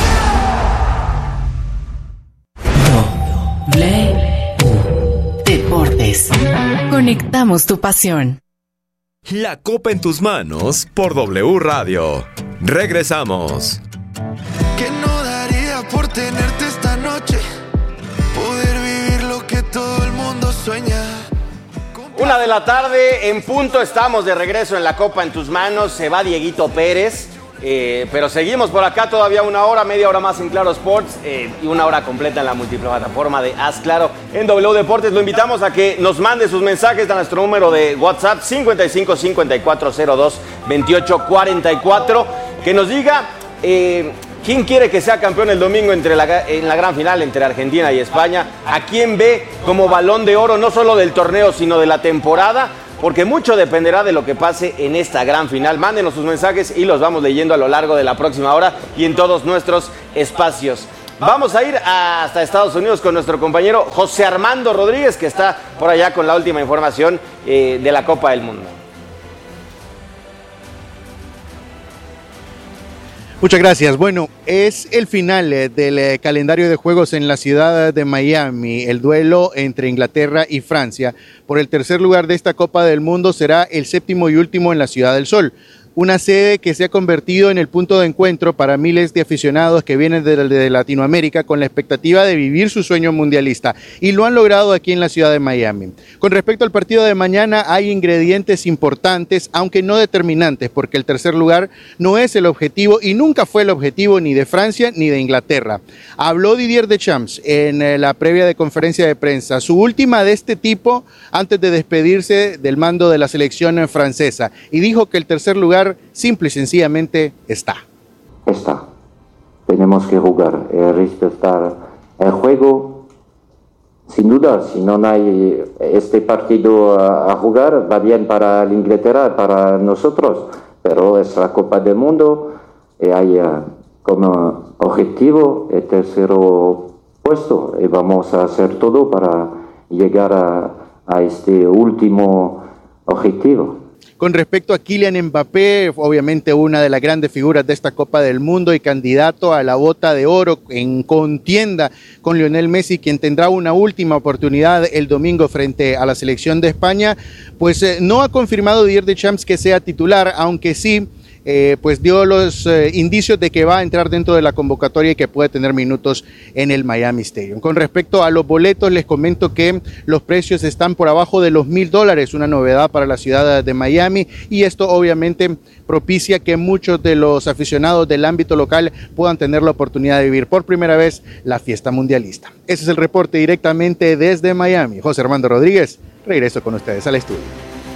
W Deportes. Conectamos tu pasión. La Copa en tus manos por W Radio. Regresamos. ¿Qué no daría por tenerte esta noche? Poder vivir lo que todo el mundo sueña. Una de la tarde en punto, estamos de regreso en la Copa en tus manos. Se va Dieguito Pérez. Eh, pero seguimos por acá todavía una hora, media hora más en Claro Sports eh, y una hora completa en la multiplataforma de Haz Claro en W Deportes. Lo invitamos a que nos mande sus mensajes a nuestro número de WhatsApp cincuenta y cinco cincuenta y cuatro cero dos veintiocho cuarenta y cuatro. Que nos diga eh, quién quiere que sea campeón el domingo entre la, en la gran final entre Argentina y España. A quién ve como balón de oro no solo del torneo sino de la temporada. Porque mucho dependerá de lo que pase en esta gran final. Mándenos sus mensajes y los vamos leyendo a lo largo de la próxima hora y en todos nuestros espacios. Vamos a ir hasta Estados Unidos con nuestro compañero José Armando Rodríguez, que está por allá con la última información eh, de la Copa del Mundo. Muchas gracias. Bueno, es el final del calendario de juegos en la ciudad de Miami. El duelo entre Inglaterra y Francia por el tercer lugar de esta Copa del Mundo será el séptimo y último en la Ciudad del Sol. Una sede que se ha convertido en el punto de encuentro para miles de aficionados que vienen de, de Latinoamérica con la expectativa de vivir su sueño mundialista, y lo han logrado aquí en la ciudad de Miami. Con respecto al partido de mañana, hay ingredientes importantes, aunque no determinantes, porque el tercer lugar no es el objetivo y nunca fue el objetivo ni de Francia ni de Inglaterra. Habló Didier Deschamps en la previa de conferencia de prensa, su última de este tipo antes de despedirse del mando de la selección francesa, y dijo que el tercer lugar simple y sencillamente está. Está. Tenemos que jugar. El resto está el juego. Sin duda, si no hay este partido a, a jugar, va bien para la Inglaterra, para nosotros. Pero es la Copa del Mundo y hay uh, como objetivo el tercer puesto. Y vamos a hacer todo para llegar a, a este último objetivo. Con respecto a Kylian Mbappé, obviamente una de las grandes figuras de esta Copa del Mundo y candidato a la Bota de Oro en contienda con Lionel Messi, quien tendrá una última oportunidad el domingo frente a la selección de España, pues eh, no ha confirmado Didier Deschamps que sea titular, aunque sí Eh, pues dio los eh, indicios de que va a entrar dentro de la convocatoria y que puede tener minutos en el Miami Stadium. Con respecto a los boletos, les comento que los precios están por abajo de los mil dólares, una novedad para la ciudad de Miami, y esto obviamente propicia que muchos de los aficionados del ámbito local puedan tener la oportunidad de vivir por primera vez la fiesta mundialista. Ese es el reporte directamente desde Miami. José Armando Rodríguez, regreso con ustedes al estudio.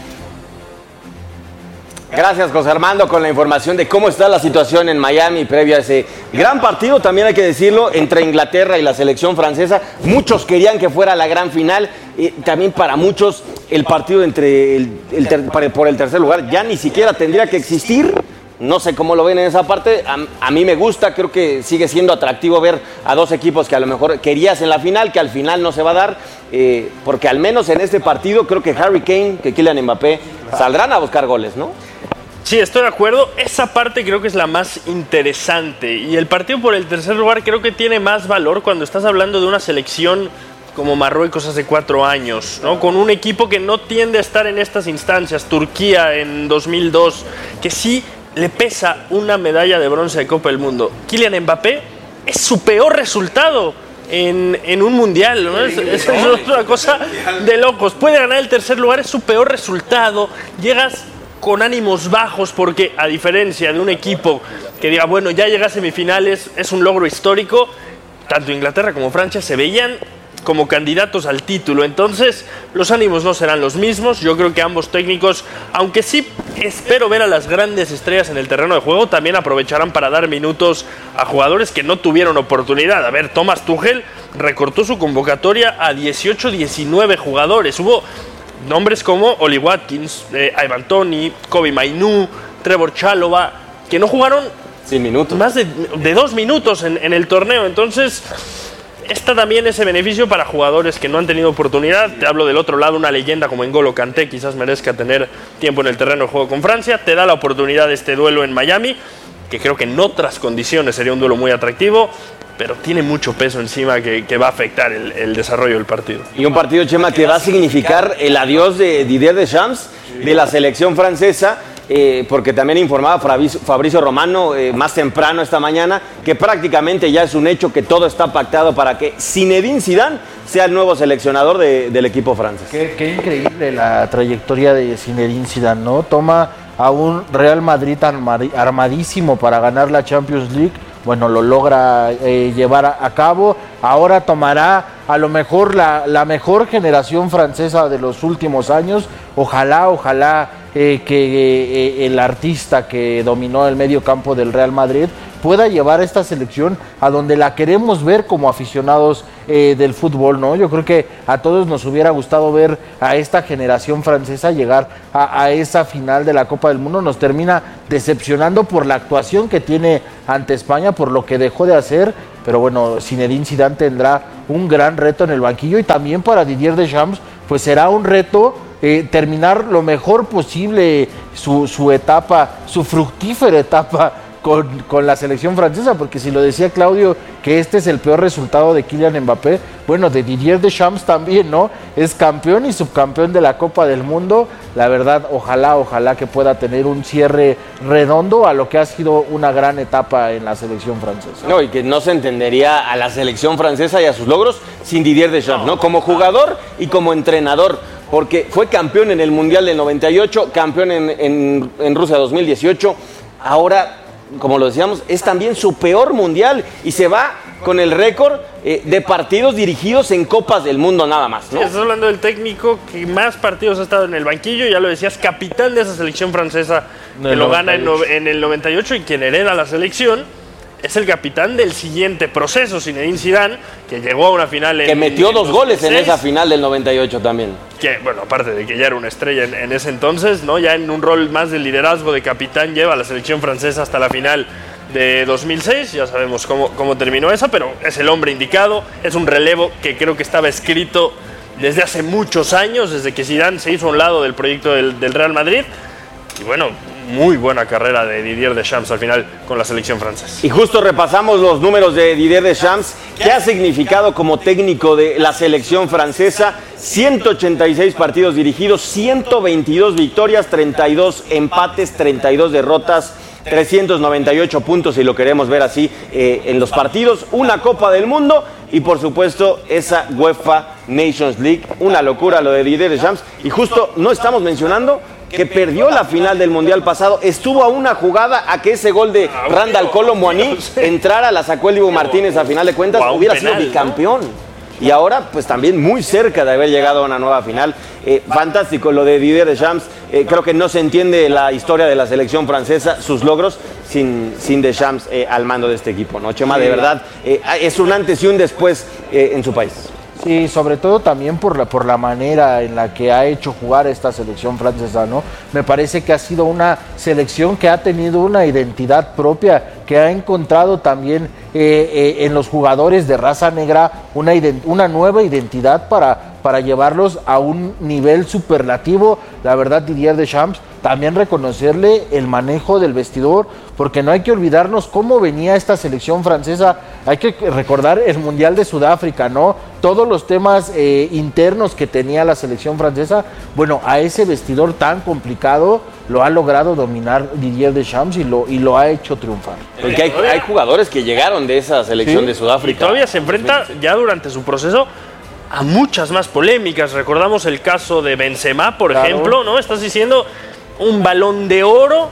Gracias, José Armando, con la información de cómo está la situación en Miami previo a ese gran partido, también hay que decirlo, entre Inglaterra y la selección francesa. Muchos querían que fuera la gran final, y también para muchos el partido entre el, el ter, por el tercer lugar ya ni siquiera tendría que existir. No sé cómo lo ven en esa parte. A, a mí me gusta, creo que sigue siendo atractivo ver a dos equipos que a lo mejor querías en la final, que al final no se va a dar, eh, porque al menos en este partido creo que Harry Kane, que Kylian Mbappé saldrán a buscar goles, ¿no? Sí, estoy de acuerdo. Esa parte creo que es la más interesante. Y el partido por el tercer lugar creo que tiene más valor cuando estás hablando de una selección como Marruecos hace cuatro años, ¿no? Con un equipo que no tiende a estar en estas instancias. Turquía en dos mil dos, que sí le pesa una medalla de bronce de Copa del Mundo. Kylian Mbappé es su peor resultado en, en un mundial, ¿no? Es, es, es una cosa de locos. Puede ganar el tercer lugar, es su peor resultado. Llegas con ánimos bajos porque, a diferencia de un equipo que diga, bueno, ya llega a semifinales, es un logro histórico, tanto Inglaterra como Francia se veían como candidatos al título. Entonces los ánimos no serán los mismos. Yo creo que ambos técnicos, aunque sí espero ver a las grandes estrellas en el terreno de juego, también aprovecharán para dar minutos a jugadores que no tuvieron oportunidad. A ver, Thomas Tuchel recortó su convocatoria a dieciocho, diecinueve jugadores. Hubo nombres como Oli Watkins, eh, Ivan Toney, Kobe Mainoo, Trevor Chalobah, que no jugaron Sin minutos. más de, de dos minutos en, en el torneo. Entonces está también ese beneficio para jugadores que no han tenido oportunidad. Te hablo del otro lado, una leyenda como N'Golo Kanté quizás merezca tener tiempo en el terreno de juego con Francia. Te da la oportunidad de este duelo en Miami, que creo que en otras condiciones sería un duelo muy atractivo, pero tiene mucho peso encima que, que va a afectar el, el desarrollo del partido. Y un partido, Chema, que va a significar el adiós de Didier Deschamps, de la selección francesa, eh, porque también informaba Fabrizio Romano eh, más temprano esta mañana que prácticamente ya es un hecho que todo está pactado para que Zinedine Zidane sea el nuevo seleccionador de, del equipo francés. Qué, qué increíble la trayectoria de Zinedine Zidane, ¿no? Toma a un Real Madrid armadísimo para ganar la Champions League. Bueno, lo logra eh, llevar a, a cabo. Ahora tomará a lo mejor la, la mejor generación francesa de los últimos años. Ojalá, ojalá eh, que eh, el artista que dominó el medio campo del Real Madrid pueda llevar a esta selección a donde la queremos ver como aficionados eh, del fútbol, ¿no? Yo creo que a todos nos hubiera gustado ver a esta generación francesa llegar a, a esa final de la Copa del Mundo. Nos termina decepcionando por la actuación que tiene ante España, por lo que dejó de hacer, pero bueno, Zinedine Zidane tendrá un gran reto en el banquillo, y también para Didier Deschamps pues será un reto eh, terminar lo mejor posible su, su etapa, su fructífera etapa Con, con la selección francesa, porque si lo decía Claudio que este es el peor resultado de Kylian Mbappé, bueno, de Didier Deschamps también, ¿no? Es campeón y subcampeón de la Copa del Mundo. La verdad, ojalá, ojalá que pueda tener un cierre redondo a lo que ha sido una gran etapa en la selección francesa. No, y que no se entendería a la selección francesa y a sus logros sin Didier Deschamps, ¿no? Como jugador y como entrenador, porque fue campeón en el Mundial del noventa y ocho, campeón en, en, en Rusia dos mil dieciocho, ahora, como lo decíamos, es también su peor mundial y se va con el récord eh, de partidos dirigidos en Copas del Mundo nada más, ¿no? Sí, estás hablando del técnico que más partidos ha estado en el banquillo, ya lo decías, capitán de esa selección francesa que lo gana en, no, en el noventa y ocho, y quien hereda la selección es el capitán del siguiente proceso, Zinedine Zidane, que llegó a una final en... Que metió en dos dos mil seis, goles en esa final del noventa y ocho también. Que, bueno, aparte de que ya era una estrella en, en ese entonces, ¿no? Ya en un rol más de liderazgo de capitán, lleva a la selección francesa hasta la final de dos mil seis, ya sabemos cómo, cómo terminó esa, pero es el hombre indicado, es un relevo que creo que estaba escrito desde hace muchos años, desde que Zidane se hizo a un lado del proyecto del, del Real Madrid, y bueno, muy buena carrera de Didier Deschamps al final con la selección francesa. Y justo repasamos los números de Didier Deschamps, que ha significado como técnico de la selección francesa: ciento ochenta y seis partidos dirigidos, ciento veintidós victorias, treinta y dos empates, treinta y dos derrotas, trescientos noventa y ocho puntos, si lo queremos ver así, eh, en los partidos, una Copa del Mundo y por supuesto esa UEFA Nations League. Una locura lo de Didier Deschamps, y justo no estamos mencionando que perdió la final del Mundial pasado, estuvo a una jugada a que ese gol de Randal Kolo Muani entrara, la sacó el Dibu Martínez, a final de cuentas hubiera sido bicampeón. Y ahora, pues también muy cerca de haber llegado a una nueva final. Eh, fantástico lo de Didier Deschamps. Eh, creo que no se entiende la historia de la selección francesa, sus logros, sin, sin Deschamps eh, al mando de este equipo, ¿no? Chema, de verdad, eh, es un antes y un después eh, en su país. Sí, sobre todo también por la, por la manera en la que ha hecho jugar esta selección francesa, ¿no? Me parece que ha sido una selección que ha tenido una identidad propia, que ha encontrado también eh, eh, en los jugadores de raza negra una, una nueva identidad para, para llevarlos a un nivel superlativo. La verdad, Didier Deschamps, también reconocerle el manejo del vestidor, porque no hay que olvidarnos cómo venía esta selección francesa. Hay que recordar el Mundial de Sudáfrica, ¿no? Todos los temas eh, internos que tenía la selección francesa. Bueno, a ese vestidor tan complicado lo ha logrado dominar Didier Deschamps y lo, y lo ha hecho triunfar. Porque hay, hay jugadores que llegaron de esa selección, ¿sí?, de Sudáfrica. Y todavía se enfrenta ya durante su proceso a muchas más polémicas. Recordamos el caso de Benzema, por claro. ejemplo, ¿no? Estás diciendo un Balón de Oro,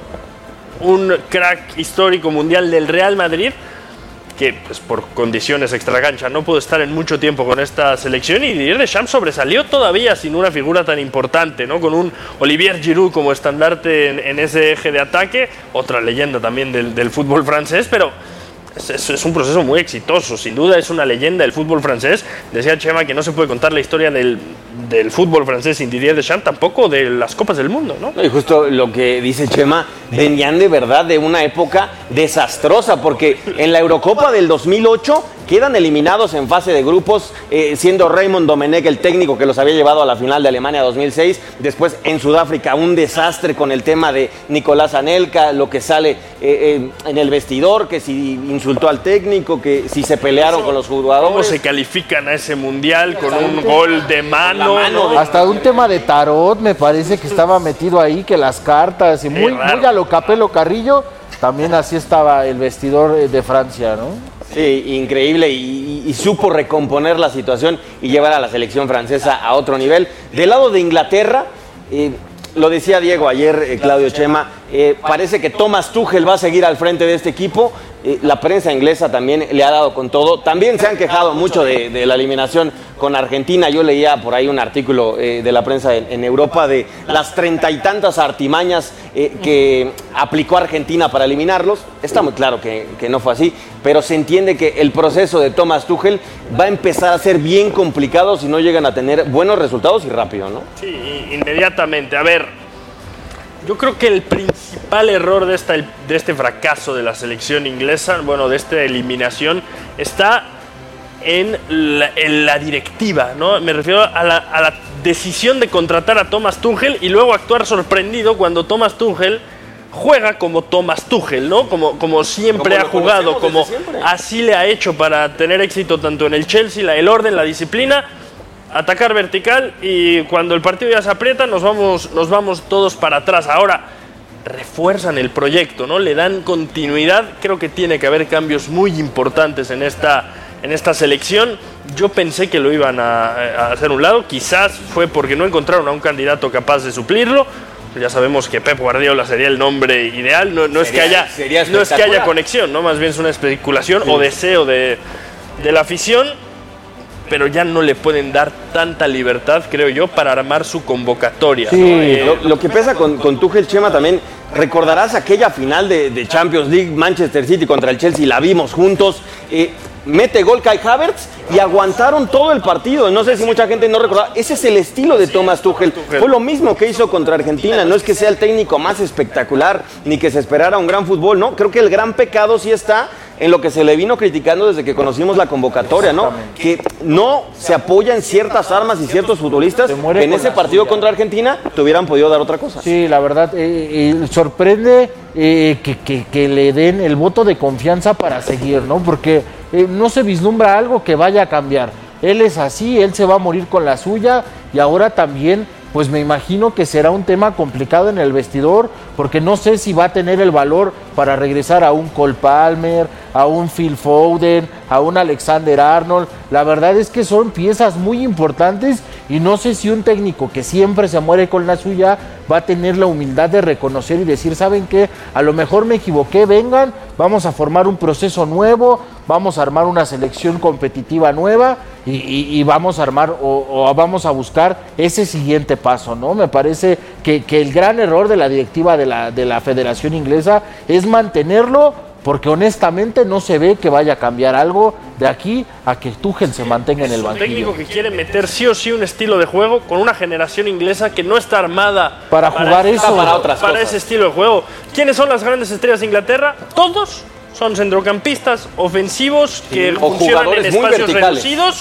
un crack histórico mundial del Real Madrid, que pues por condiciones extracancha no pudo estar en mucho tiempo con esta selección, y Didier Deschamps sobresalió todavía sin una figura tan importante, ¿no? Con un Olivier Giroud como estandarte en, en ese eje de ataque, otra leyenda también del, del fútbol francés, pero es, es, es un proceso muy exitoso, sin duda es una leyenda del fútbol francés. Decía Chema que no se puede contar la historia del, del fútbol francés sin Didier Deschamps, tampoco de las Copas del Mundo, ¿no? Y justo lo que dice Chema, venían de verdad de una época desastrosa, porque en la Eurocopa del dos mil ocho quedan eliminados en fase de grupos, eh, siendo Raymond Domenech el técnico que los había llevado a la final de Alemania dos mil seis. Después en Sudáfrica un desastre con el tema de Nicolás Anelka, lo que sale eh, eh, en el vestidor, que si insultó al técnico, que si se pelearon con los jugadores. ¿Cómo se califican a ese mundial con un gol de mano? mano de... Hasta un tema de tarot me parece que estaba metido ahí, que las cartas, y muy, muy a lo Capello Carrillo, también así estaba el vestidor de Francia, ¿no? Sí, increíble, y, y, y supo recomponer la situación y llevar a la selección francesa a otro nivel. Del lado de Inglaterra, eh, lo decía Diego ayer, eh, Claudio Chema, eh, parece que Thomas Tuchel va a seguir al frente de este equipo. Eh, la prensa inglesa también le ha dado con todo. También se han quejado mucho de, de la eliminación con Argentina. Yo leía por ahí un artículo eh, de la prensa en, en Europa de las treinta y tantas artimañas eh, que aplicó Argentina para eliminarlos. Está muy claro que, que no fue así, pero se entiende que el proceso de Thomas Tuchel va a empezar a ser bien complicado si no llegan a tener buenos resultados y rápido, ¿no? Sí, inmediatamente. A ver, yo creo que el principal error de, esta, de este fracaso de la selección inglesa, bueno, de esta eliminación, está en la, en la directiva, ¿no? Me refiero a la, a la decisión de contratar a Thomas Tuchel y luego actuar sorprendido cuando Thomas Tuchel juega como Thomas Tuchel, ¿no? Como, como siempre como ha jugado, como así le ha hecho para tener éxito tanto en el Chelsea, la, el orden, la disciplina, atacar vertical, y cuando el partido ya se aprieta nos vamos, nos vamos todos para atrás. Ahora refuerzan el proyecto, ¿no? Le dan continuidad. Creo que tiene que haber cambios muy importantes en esta, en esta selección. Yo pensé que lo iban a, a hacer a un lado, quizás fue porque no encontraron a un candidato capaz de suplirlo. Ya sabemos que Pep Guardiola sería el nombre ideal, no, no, sería, es, que haya, no es que haya conexión, ¿no? Más bien es una especulación sí. o deseo de, de la afición, pero ya no le pueden dar tanta libertad, creo yo, para armar su convocatoria. Sí, ¿no? eh, lo, lo que pesa con, con Tuchel, Chema, también recordarás aquella final de, de Champions League, Manchester City contra el Chelsea, la vimos juntos. Eh, mete gol Kai Havertz y aguantaron todo el partido. No sé si mucha gente no recuerda. Ese es el estilo de Thomas Tuchel. Fue lo mismo que hizo contra Argentina. No es que sea el técnico más espectacular ni que se esperara un gran fútbol, ¿no? Creo que el gran pecado sí está en lo que se le vino criticando desde que conocimos la convocatoria, ¿no? Que no se apoya en ciertas armas y ciertos futbolistas que en ese partido suya. contra Argentina te hubieran podido dar otra cosa. Sí, la verdad, eh, eh, sorprende eh, que, que, que le den el voto de confianza para seguir, ¿no? Porque eh, no se vislumbra algo que vaya a cambiar. Él es así, él se va a morir con la suya, y ahora también pues me imagino que será un tema complicado en el vestidor, porque no sé si va a tener el valor para regresar a un Cole Palmer, a un Phil Foden, a un Alexander Arnold. La verdad es que son piezas muy importantes y no sé si un técnico que siempre se muere con la suya va a tener la humildad de reconocer y decir, ¿saben qué? A lo mejor me equivoqué, vengan, vamos a formar un proceso nuevo, vamos a armar una selección competitiva nueva y, y, y vamos a armar o, o vamos a buscar ese siguiente paso, ¿no? Me parece que, que el gran error de la directiva de la, de la Federación Inglesa es mantenerlo, porque honestamente no se ve que vaya a cambiar algo de aquí a que Tuchel se mantenga en el banquillo. Es un técnico que quiere meter sí o sí un estilo de juego con una generación inglesa que no está armada para, para jugar eso, para, otras para ese estilo de juego. ¿Quiénes son las grandes estrellas de Inglaterra? Todos son centrocampistas ofensivos que o funcionan en espacios reducidos.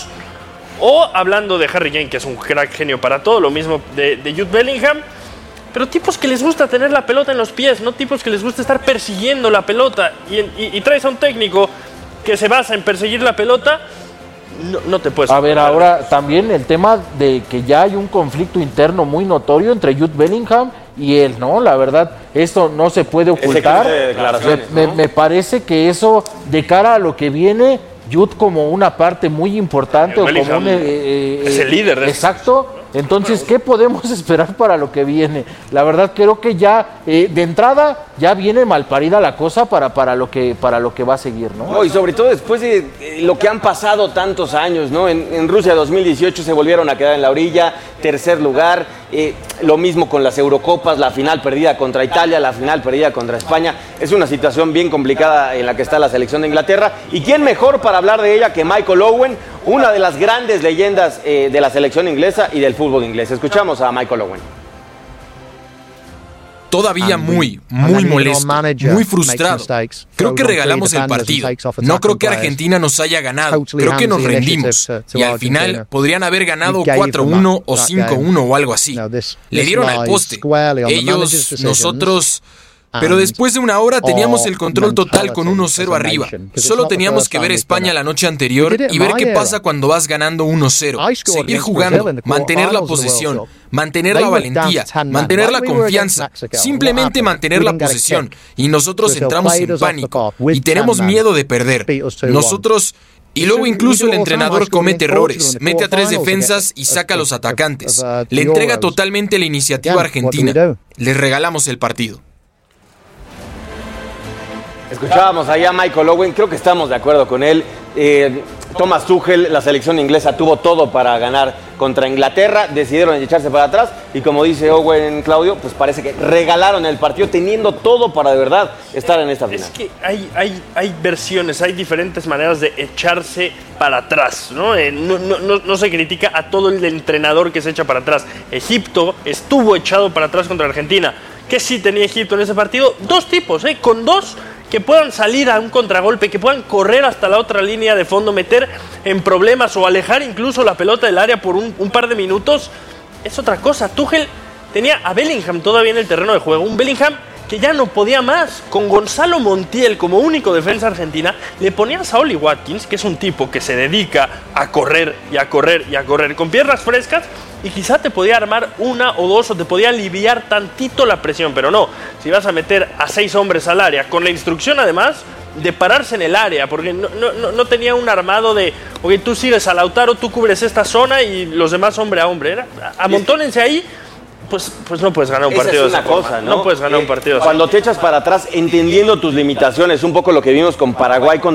O hablando de Harry Kane, que es un crack genio para todo, lo mismo de, de Jude Bellingham. Pero tipos que les gusta tener la pelota en los pies, no tipos que les gusta estar persiguiendo la pelota. Y, y, y traes a un técnico que se basa en perseguir la pelota, no, no te puedes... A ver, ahora también el tema de que ya hay un conflicto interno muy notorio entre Jude Bellingham y él, ¿no? La verdad, esto no se puede ocultar. Me, me parece que eso, de cara a lo que viene, Jude como una parte muy importante, o como un, eh, eh, es el líder de exacto. Entonces, ¿qué podemos esperar para lo que viene? La verdad, creo que ya eh, de entrada ya viene malparida la cosa para, para, lo que, para lo que va a seguir, ¿no? No, y sobre todo después de eh, lo que han pasado tantos años, ¿no? En, en Rusia dos mil dieciocho se volvieron a quedar en la orilla, tercer lugar, eh, lo mismo con las Eurocopas, la final perdida contra Italia, la final perdida contra España. Es una situación bien complicada en la que está la selección de Inglaterra. ¿Y quién mejor para hablar de ella que Michael Owen, una de las grandes leyendas eh, de la selección inglesa y del fútbol inglés? Escuchamos a Michael Owen. Todavía muy, muy molesto, muy frustrado. Creo que regalamos el partido. No creo que Argentina nos haya ganado. Creo que nos rendimos. Y al final podrían haber ganado cuatro uno o cinco uno o algo así. Le dieron al poste. Ellos, nosotros... Pero después de una hora teníamos el control total con uno cero arriba. Solo teníamos que ver España la noche anterior y ver qué pasa cuando vas ganando uno cero. Seguir jugando, mantener la posesión, mantener la valentía, mantener la confianza, simplemente mantener la posesión. Y nosotros entramos en pánico y tenemos miedo de perder. Nosotros... Y luego incluso el entrenador comete errores, mete a tres defensas y saca a los atacantes. Le entrega totalmente la iniciativa a Argentina. Les regalamos el partido. Escuchábamos allá a Michael Owen, creo que estamos de acuerdo con él. Eh, Thomas Tuchel, la selección inglesa, tuvo todo para ganar contra Inglaterra, decidieron echarse para atrás y como dice Owen, Claudio, pues parece que regalaron el partido teniendo todo para de verdad estar en esta final. Es que hay, hay, hay versiones, hay diferentes maneras de echarse para atrás, ¿no? Eh, no, no, no, no se critica a todo el entrenador que se echa para atrás. Egipto estuvo echado para atrás contra Argentina. ¿Qué sí tenía Egipto en ese partido? Dos tipos, ¿eh? Con dos que puedan salir a un contragolpe, que puedan correr hasta la otra línea de fondo, meter en problemas o alejar incluso la pelota del área por un, un par de minutos, es otra cosa. Tuchel tenía a Bellingham todavía en el terreno de juego, un Bellingham que ya no podía más. Con Gonzalo Montiel como único defensa argentina, le ponías a Oli Watkins, que es un tipo que se dedica a correr y a correr y a correr con piernas frescas, y quizá te podía armar una o dos o te podía aliviar tantito la presión, pero no, si vas a meter a seis hombres al área, con la instrucción además de pararse en el área, porque no, no, no tenía un armado de, ok, tú sigues a Lautaro, tú cubres esta zona y los demás hombre a hombre, era, amontónense ahí. Pues, pues no puedes ganar un Esa partido es una de esa cosa, forma. ¿no? No puedes ganar eh, un partido de Cuando te echas para atrás, entendiendo tus limitaciones, un poco lo que vimos con Paraguay contra